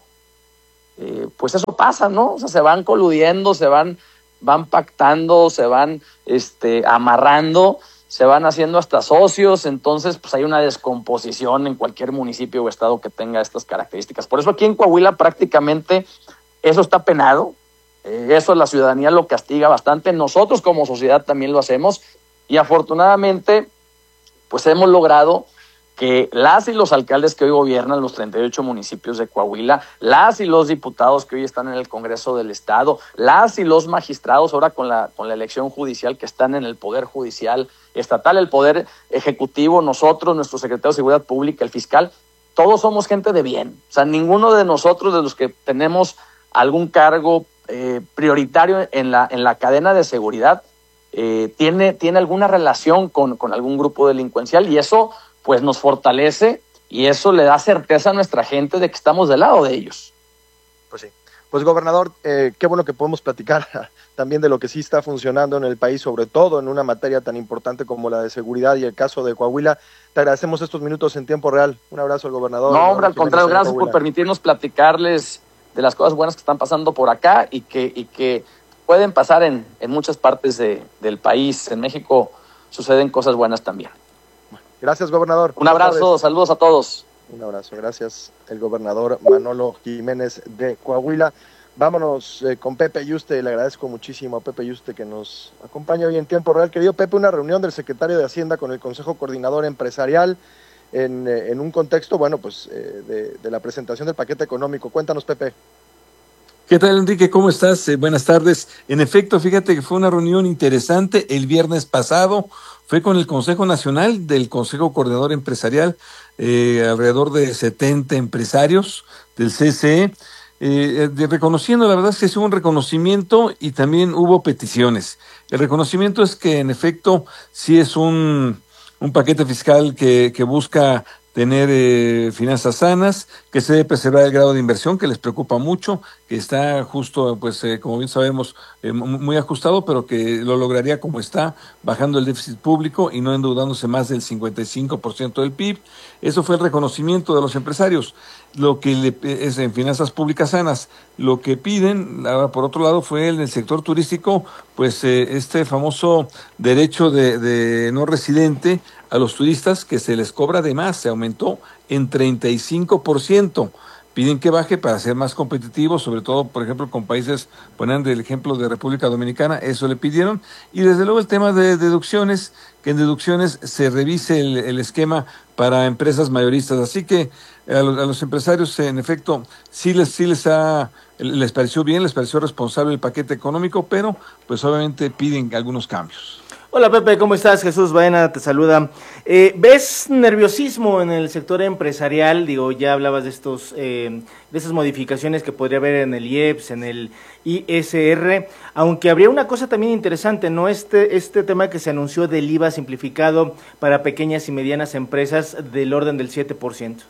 S1: eh, pues eso pasa, ¿no? O sea, se van coludiendo, se van... van pactando, se van este, amarrando, se van haciendo hasta socios, entonces pues hay una descomposición en cualquier municipio o estado que tenga estas características. Por eso aquí en Coahuila prácticamente eso está penado, eh, eso la ciudadanía lo castiga bastante, nosotros como sociedad también lo hacemos y afortunadamente pues hemos logrado que las y los alcaldes que hoy gobiernan los treinta y ocho municipios de Coahuila, las y los diputados que hoy están en el Congreso del Estado, las y los magistrados ahora con la, con la elección judicial que están en el Poder Judicial Estatal, el Poder Ejecutivo, nosotros, nuestro secretario de Seguridad Pública, el fiscal, todos somos gente de bien. O sea, ninguno de nosotros, de los que tenemos algún cargo eh, prioritario en la, en la cadena de seguridad, eh, tiene, tiene alguna relación con, con algún grupo delincuencial y eso pues nos fortalece y eso le da certeza a nuestra gente de que estamos del lado de ellos.
S3: Pues sí. Pues gobernador, eh, qué bueno que podemos platicar también de lo que sí está funcionando en el país, sobre todo en una materia tan importante como la de seguridad y el caso de Coahuila. Te agradecemos estos minutos en tiempo real. Un abrazo al gobernador.
S1: No, hombre, al contrario, gracias por permitirnos platicarles de las cosas buenas que están pasando por acá y que, y que pueden pasar en, en muchas partes de, del país. En México suceden cosas buenas también.
S3: Gracias, gobernador.
S1: Un abrazo, saludos a todos.
S3: Un abrazo, gracias. El gobernador Manolo Jiménez de Coahuila. Vámonos eh, con Pepe Yuste. Le agradezco muchísimo a Pepe Yuste que nos acompaña hoy en tiempo real. Querido Pepe, una reunión del secretario de Hacienda con el Consejo Coordinador Empresarial en, eh, en un contexto, bueno, pues eh, de, de la presentación del paquete económico. Cuéntanos, Pepe.
S6: ¿Qué tal, Enrique? ¿Cómo estás? Eh, buenas tardes. En efecto, fíjate que fue una reunión interesante el viernes pasado. Fue con el Consejo Nacional del Consejo Coordinador Empresarial, eh, alrededor de setenta empresarios del C C E, eh, de, reconociendo, la verdad es que es un reconocimiento y también hubo peticiones. El reconocimiento es que en efecto sí es un, un paquete fiscal que, que busca tener eh, finanzas sanas, que se debe preservar el grado de inversión, que les preocupa mucho, que está justo, pues eh, como bien sabemos, eh, muy ajustado, pero que lo lograría como está, bajando el déficit público y no endeudándose más del cincuenta y cinco por ciento del P I B. Eso fue el reconocimiento de los empresarios. Lo que le, es en finanzas públicas sanas, lo que piden, ahora por otro lado, fue en el sector turístico, pues eh, este famoso derecho de, de no residente a los turistas que se les cobra de más, se aumentó en treinta y cinco por ciento. Piden que baje para ser más competitivos, sobre todo, por ejemplo, con países, ponen el ejemplo de República Dominicana, eso le pidieron. Y desde luego el tema de deducciones, que en deducciones se revise el, el esquema para empresas mayoristas. Así que a los, a los empresarios, en efecto, sí les, sí les ha, les pareció bien, les pareció responsable el paquete económico, pero pues obviamente piden algunos cambios.
S5: Hola Pepe, ¿cómo estás? Jesús Baena te saluda. Eh, ¿Ves nerviosismo en el sector empresarial? Digo, ya hablabas de estos, eh, de esas modificaciones que podría haber en el I E P S, en el I S R, aunque habría una cosa también interesante, ¿no? Este, este tema que se anunció del I V A simplificado para pequeñas y medianas empresas del orden del siete por ciento.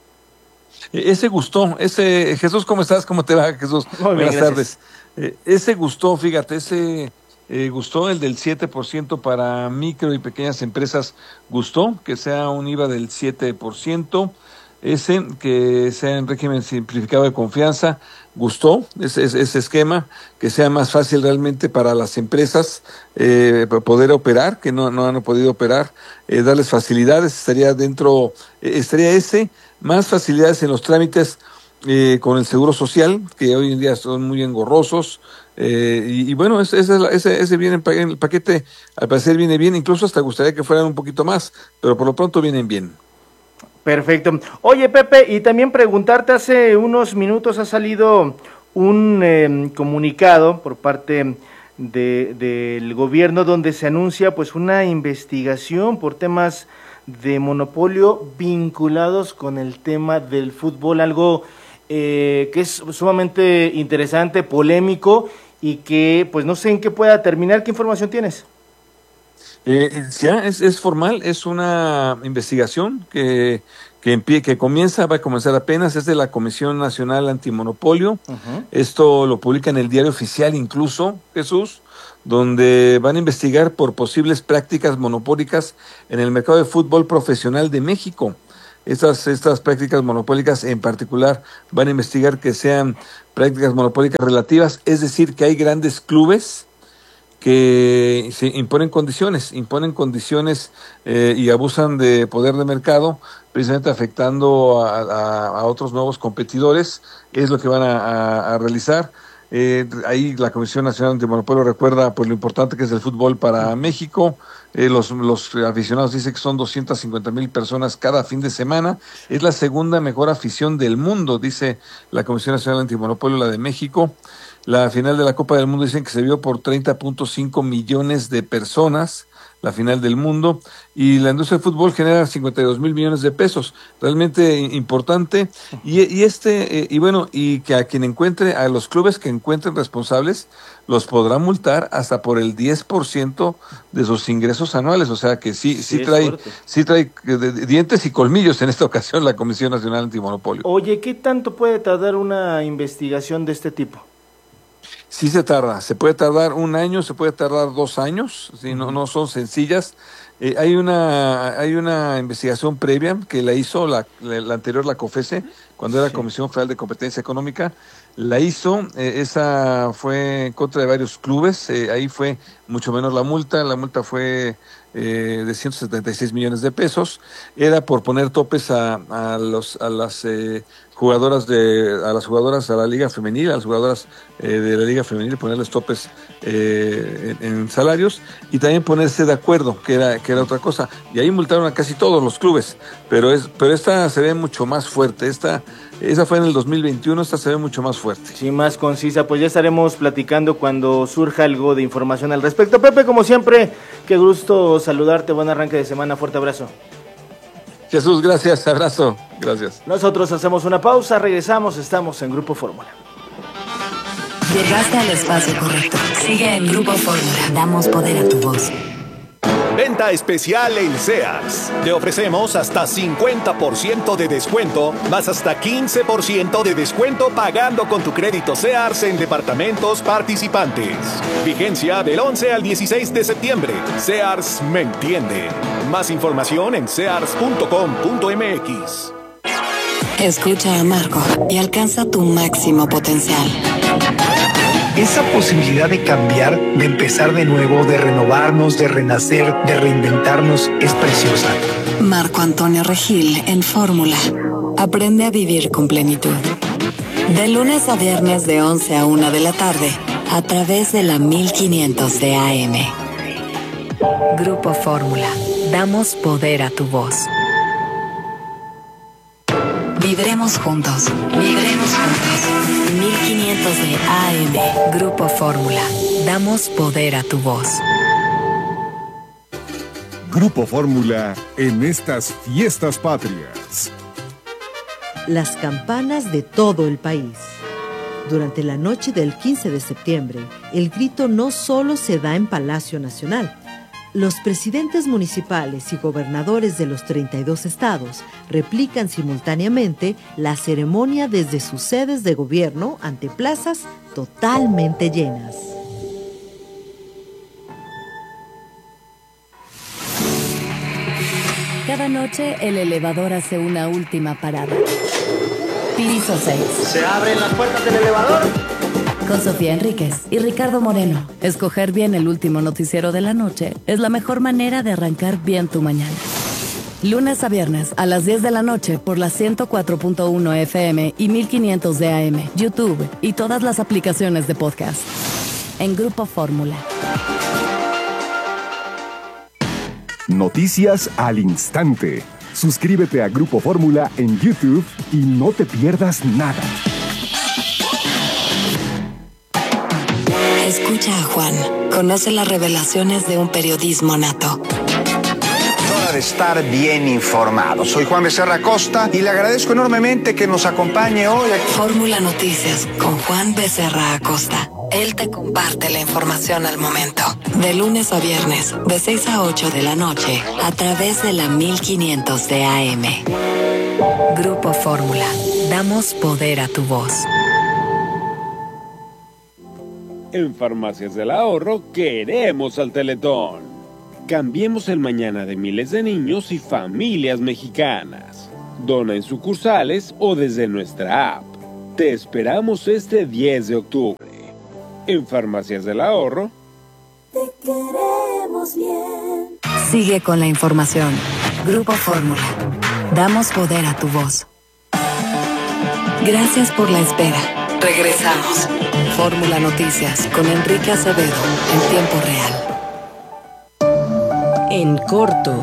S6: Ese gustó, ese, Jesús, ¿cómo estás? ¿Cómo te va, Jesús?
S5: Muy bien,
S6: buenas tardes. Eh, ese gustó, fíjate, ese... Eh, gustó el del siete por ciento para micro y pequeñas empresas, gustó que sea un I V A del siete por ciento, ese que sea en régimen simplificado de confianza, gustó ese, ese, ese esquema, que sea más fácil realmente para las empresas eh, poder operar, que no, no han podido operar, eh, darles facilidades, estaría dentro, eh, estaría ese, más facilidades en los trámites eh, con el Seguro Social, que hoy en día son muy engorrosos, eh, y, y bueno, ese, ese, ese, ese viene en el paquete, al parecer viene bien, incluso hasta gustaría que fueran un poquito más, pero por lo pronto vienen bien.
S5: Perfecto. Oye, Pepe, y también preguntarte, hace unos minutos ha salido un eh, comunicado por parte de, del gobierno donde se anuncia pues una investigación por temas de monopolio vinculados con el tema del fútbol, algo eh, que es sumamente interesante, polémico y que pues no sé en qué pueda terminar. ¿Qué información tienes?
S6: Eh, ya es, es formal, es una investigación que, que, empie, que comienza, va a comenzar apenas, es de la Comisión Nacional Antimonopolio. Uh-huh. Esto lo publica en el Diario Oficial incluso, Jesús, donde van a investigar por posibles prácticas monopólicas en el mercado de fútbol profesional de México. Estas, estas prácticas monopólicas en particular van a investigar que sean prácticas monopólicas relativas, es decir, que hay grandes clubes que se imponen condiciones, imponen condiciones eh, y abusan de poder de mercado, precisamente afectando a, a, a otros nuevos competidores, es lo que van a, a, a realizar. Eh, ahí la Comisión Nacional Antimonopolio recuerda pues lo importante que es el fútbol para México. Eh, los, los aficionados dicen que son doscientas cincuenta mil personas cada fin de semana. Es la segunda mejor afición del mundo, dice la Comisión Nacional Antimonopolio, la de México. La final de la Copa del Mundo dicen que se vio por treinta punto cinco millones de personas, la final del mundo, y la industria del fútbol genera cincuenta y dos mil millones de pesos, realmente importante, y, y este, eh, y bueno, y que a quien encuentre, a los clubes que encuentren responsables, los podrá multar hasta por el diez por ciento de sus ingresos anuales, o sea que sí, sí, sí trae, sí trae dientes y colmillos en esta ocasión la Comisión Nacional Antimonopolio.
S5: Oye, ¿qué tanto puede tardar una investigación de este tipo?
S6: Sí se tarda, se puede tardar un año, se puede tardar dos años, ¿sí? no, no son sencillas. Eh, hay una hay una investigación previa que la hizo la, la, la anterior, la COFESE, cuando era sí. Comisión Federal de Competencia Económica, la hizo, eh, esa fue en contra de varios clubes, eh, ahí fue mucho menos la multa, la multa fue eh, de ciento setenta y seis millones de pesos, era por poner topes a, a, los, a las eh, jugadoras de a las jugadoras a la Liga Femenil, a las jugadoras eh, de la Liga Femenil, ponerles topes eh, en, en salarios y también ponerse de acuerdo, que era que era otra cosa, y ahí multaron a casi todos los clubes, pero es pero esta se ve mucho más fuerte, esta esa fue en el dos mil veintiuno, esta se ve mucho más fuerte.
S5: Sí, más concisa, pues ya estaremos platicando cuando surja algo de información al respecto. Pepe, como siempre, qué gusto saludarte, buen arranque de semana, fuerte abrazo.
S6: Jesús, gracias, abrazo, gracias.
S5: Nosotros hacemos una pausa, regresamos, estamos en Grupo Fórmula.
S8: Llegaste al espacio correcto. Sigue en Grupo Fórmula. Damos poder a tu voz.
S7: Venta especial en Sears. Te ofrecemos hasta cincuenta por ciento de descuento, más hasta quince por ciento de descuento pagando con tu crédito Sears en departamentos participantes. Vigencia del once al dieciséis de septiembre. Sears me entiende. Más información en sears punto com punto m x.
S8: Escucha a Marco y alcanza tu máximo potencial.
S9: Esa posibilidad de cambiar, de empezar de nuevo, de renovarnos, de renacer, de reinventarnos, es preciosa.
S8: Marco Antonio Regil en Fórmula. Aprende a vivir con plenitud. De lunes a viernes de once a una de la tarde, a través de la mil quinientos de A M. Grupo Fórmula. Damos poder a tu voz. Vibremos juntos. Vibremos juntos. mil quinientos de A M. Grupo Fórmula. Damos poder a tu voz.
S24: Grupo Fórmula en estas fiestas patrias.
S25: Las campanas de todo el país. Durante la noche del quince de septiembre, el grito no solo se da en Palacio Nacional. Los presidentes municipales y gobernadores de los treinta y dos estados replican simultáneamente la ceremonia desde sus sedes de gobierno ante plazas totalmente llenas.
S8: Cada noche el elevador hace una última parada. Piso seis.
S5: ¿Se abren las puertas del elevador?
S8: Con Sofía Enríquez y Ricardo Moreno. Escoger bien el último noticiero de la noche es la mejor manera de arrancar bien tu mañana. Lunes a viernes a las diez de la noche por la ciento cuatro punto uno F M y mil quinientos de A M, YouTube y todas las aplicaciones de podcast. En Grupo Fórmula.
S24: Noticias al instante. Suscríbete a Grupo Fórmula en YouTube y no te pierdas nada.
S8: Escucha a Juan. Conoce las revelaciones de un periodismo nato.
S10: Hora de estar bien informado. Soy Juan Becerra Acosta y le agradezco enormemente que nos acompañe hoy aquí.
S8: Fórmula Noticias con Juan Becerra Acosta. Él te comparte la información al momento. De lunes a viernes, de seis a ocho de la noche, a través de la mil quinientos de A M. Grupo Fórmula. Damos poder a tu voz.
S11: En Farmacias del Ahorro queremos al Teletón. Cambiemos el mañana de miles de niños y familias mexicanas. Dona en sucursales o desde nuestra app. Te esperamos este diez de octubre. En Farmacias del Ahorro.
S8: Te queremos bien. Sigue con la información. Grupo Fórmula. Damos poder a tu voz. Gracias por la espera. Regresamos. Fórmula Noticias con Enrique Acevedo en tiempo real.
S12: En corto.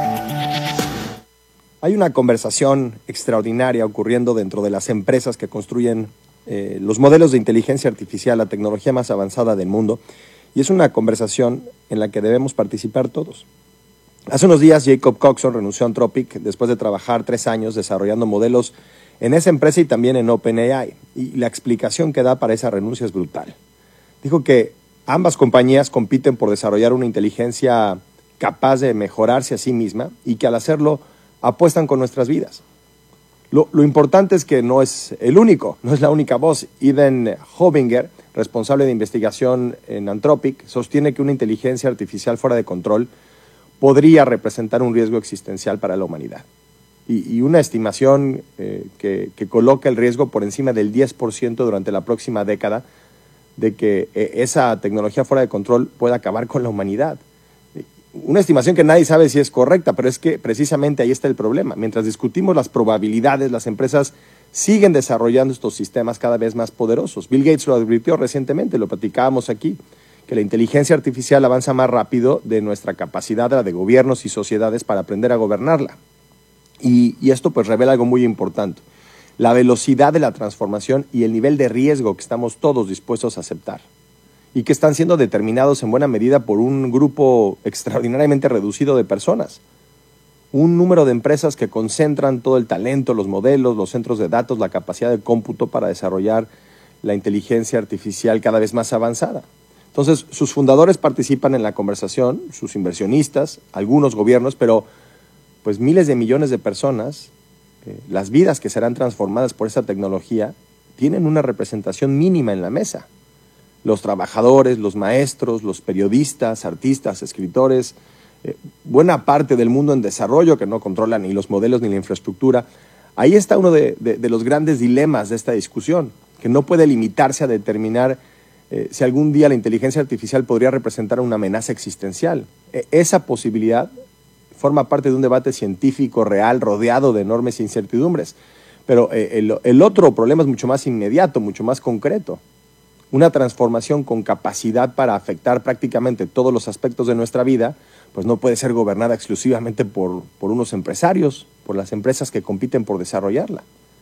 S13: Hay una conversación extraordinaria ocurriendo dentro de las empresas que construyen eh, los modelos de inteligencia artificial, la tecnología más avanzada del mundo, y es una conversación en la que debemos participar todos. Hace unos días Jacob Coxon renunció a Anthropic después de trabajar tres años desarrollando modelos en esa empresa y también en OpenAI, y la explicación que da para esa renuncia es brutal. Dijo que ambas compañías compiten por desarrollar una inteligencia capaz de mejorarse a sí misma y que al hacerlo apuestan con nuestras vidas. Lo, lo importante es que no es el único, no es la única voz. Eden Hovinger, responsable de investigación en Anthropic, sostiene que una inteligencia artificial fuera de control podría representar un riesgo existencial para la humanidad. Y, y una estimación eh, que, que coloca el riesgo por encima del diez por ciento durante la próxima década de que eh, esa tecnología fuera de control pueda acabar con la humanidad. Una estimación que nadie sabe si es correcta, pero es que precisamente ahí está el problema. Mientras discutimos las probabilidades, las empresas siguen desarrollando estos sistemas cada vez más poderosos. Bill Gates lo advirtió recientemente, lo platicábamos aquí, que la inteligencia artificial avanza más rápido de nuestra capacidad, la de gobiernos y sociedades, para aprender a gobernarla. Y, y esto pues revela algo muy importante, la velocidad de la transformación y el nivel de riesgo que estamos todos dispuestos a aceptar y que están siendo determinados en buena medida por un grupo extraordinariamente reducido de personas. Un número de empresas que concentran todo el talento, los modelos, los centros de datos, la capacidad de cómputo para desarrollar la inteligencia artificial cada vez más avanzada. Entonces, sus fundadores participan en la conversación, sus inversionistas, algunos gobiernos, pero pues miles de millones de personas, eh, las vidas que serán transformadas por esa tecnología, tienen una representación mínima en la mesa. Los trabajadores, los maestros, los periodistas, artistas, escritores, eh, buena parte del mundo en desarrollo que no controla ni los modelos ni la infraestructura. Ahí está uno de, de, de los grandes dilemas de esta discusión, que no puede limitarse a determinar eh, si algún día la inteligencia artificial podría representar una amenaza existencial. Eh, esa posibilidad forma parte de un debate científico real rodeado de enormes incertidumbres. Pero eh, el, el otro problema es mucho más inmediato, mucho más concreto. Una transformación con capacidad para afectar prácticamente todos los aspectos de nuestra vida, pues no puede ser gobernada exclusivamente por, por unos empresarios, por las empresas que compiten por desarrollarla.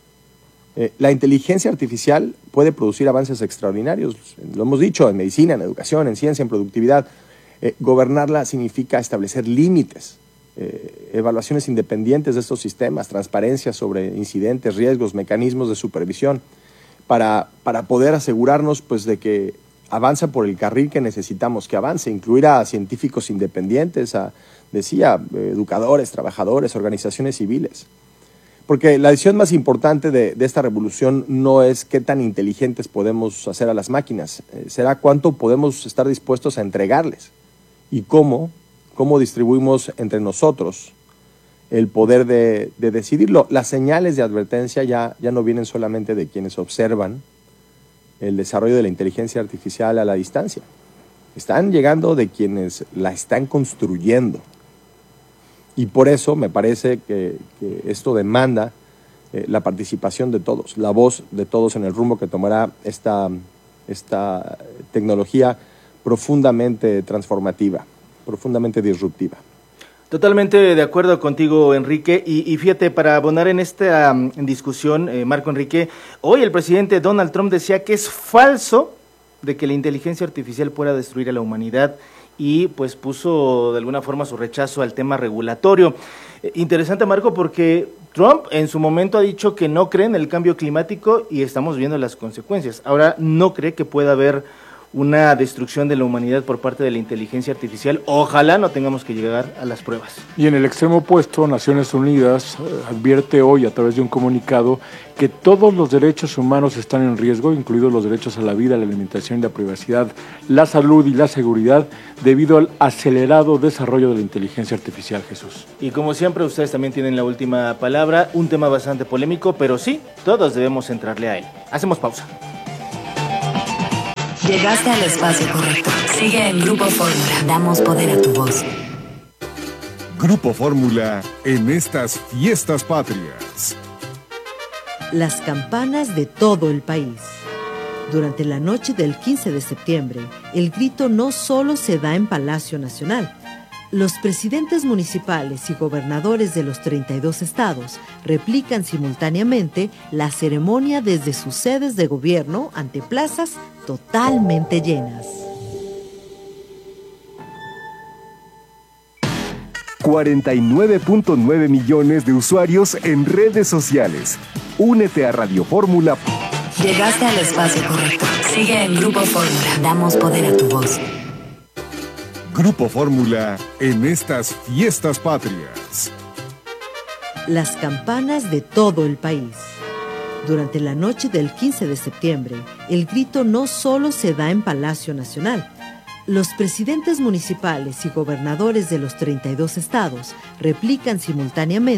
S13: Eh, la inteligencia artificial puede producir avances extraordinarios, lo hemos dicho, en medicina, en educación, en ciencia, en productividad. Eh, gobernarla significa establecer límites, eh, evaluaciones independientes de estos sistemas, transparencia sobre incidentes, riesgos, mecanismos de supervisión, para, para poder asegurarnos pues, de que avanza por el carril que necesitamos que avance, incluir a científicos independientes, a, decía, educadores, trabajadores, organizaciones civiles. Porque la decisión más importante de, de esta revolución no es qué tan inteligentes podemos hacer a las máquinas, eh, será cuánto podemos estar dispuestos a entregarles y cómo, cómo distribuimos entre nosotros el poder de, de decidirlo. Las señales de advertencia ya, ya no vienen solamente de quienes observan el desarrollo de la inteligencia artificial a la distancia. Están llegando de quienes la están construyendo. y por eso me parece que, que esto demanda eh, la participación de todos, la voz de todos en el rumbo que tomará esta, esta tecnología profundamente transformativa, profundamente disruptiva.
S5: Totalmente de acuerdo contigo, Enrique, y, y fíjate, para abonar en esta um, discusión, eh, Marco Enrique, hoy el presidente Donald Trump decía que es falso de que la inteligencia artificial pueda destruir a la humanidad y pues puso de alguna forma su rechazo al tema regulatorio. Eh, interesante, Marco, porque Trump en su momento ha dicho que no cree en el cambio climático y estamos viendo las consecuencias. Ahora no cree que pueda haber una destrucción de la humanidad por parte de la inteligencia artificial. Ojalá no tengamos que llegar a las pruebas.
S4: Y en el extremo opuesto, Naciones Unidas eh, advierte hoy a través de un comunicado que todos los derechos humanos están en riesgo, incluidos los derechos a la vida, la alimentación y la privacidad, la salud y la seguridad, debido al acelerado desarrollo de la inteligencia artificial, Jesús.
S5: Y como siempre, ustedes también tienen la última palabra, un tema bastante polémico, pero sí, todos debemos entrarle a él. Hacemos pausa.
S8: Llegaste al espacio correcto. Sigue en Grupo Fórmula. Damos poder a tu voz.
S24: Grupo Fórmula en estas fiestas patrias.
S25: Las campanas de todo el país. Durante la noche del quince de septiembre, el grito no solo se da en Palacio Nacional. Los presidentes municipales y gobernadores de los treinta y dos estados replican simultáneamente la ceremonia desde sus sedes de gobierno ante plazas totalmente llenas.
S24: cuarenta y nueve punto nueve millones de usuarios en redes sociales. Únete a Radio Fórmula.
S8: Llegaste al espacio correcto. Sigue en Grupo Fórmula. Damos poder a tu voz.
S24: Grupo Fórmula en estas fiestas patrias.
S25: Las campanas de todo el país. Durante la noche del quince de septiembre, el grito no solo se da en Palacio Nacional. Los presidentes municipales y gobernadores de los treinta y dos estados replican simultáneamente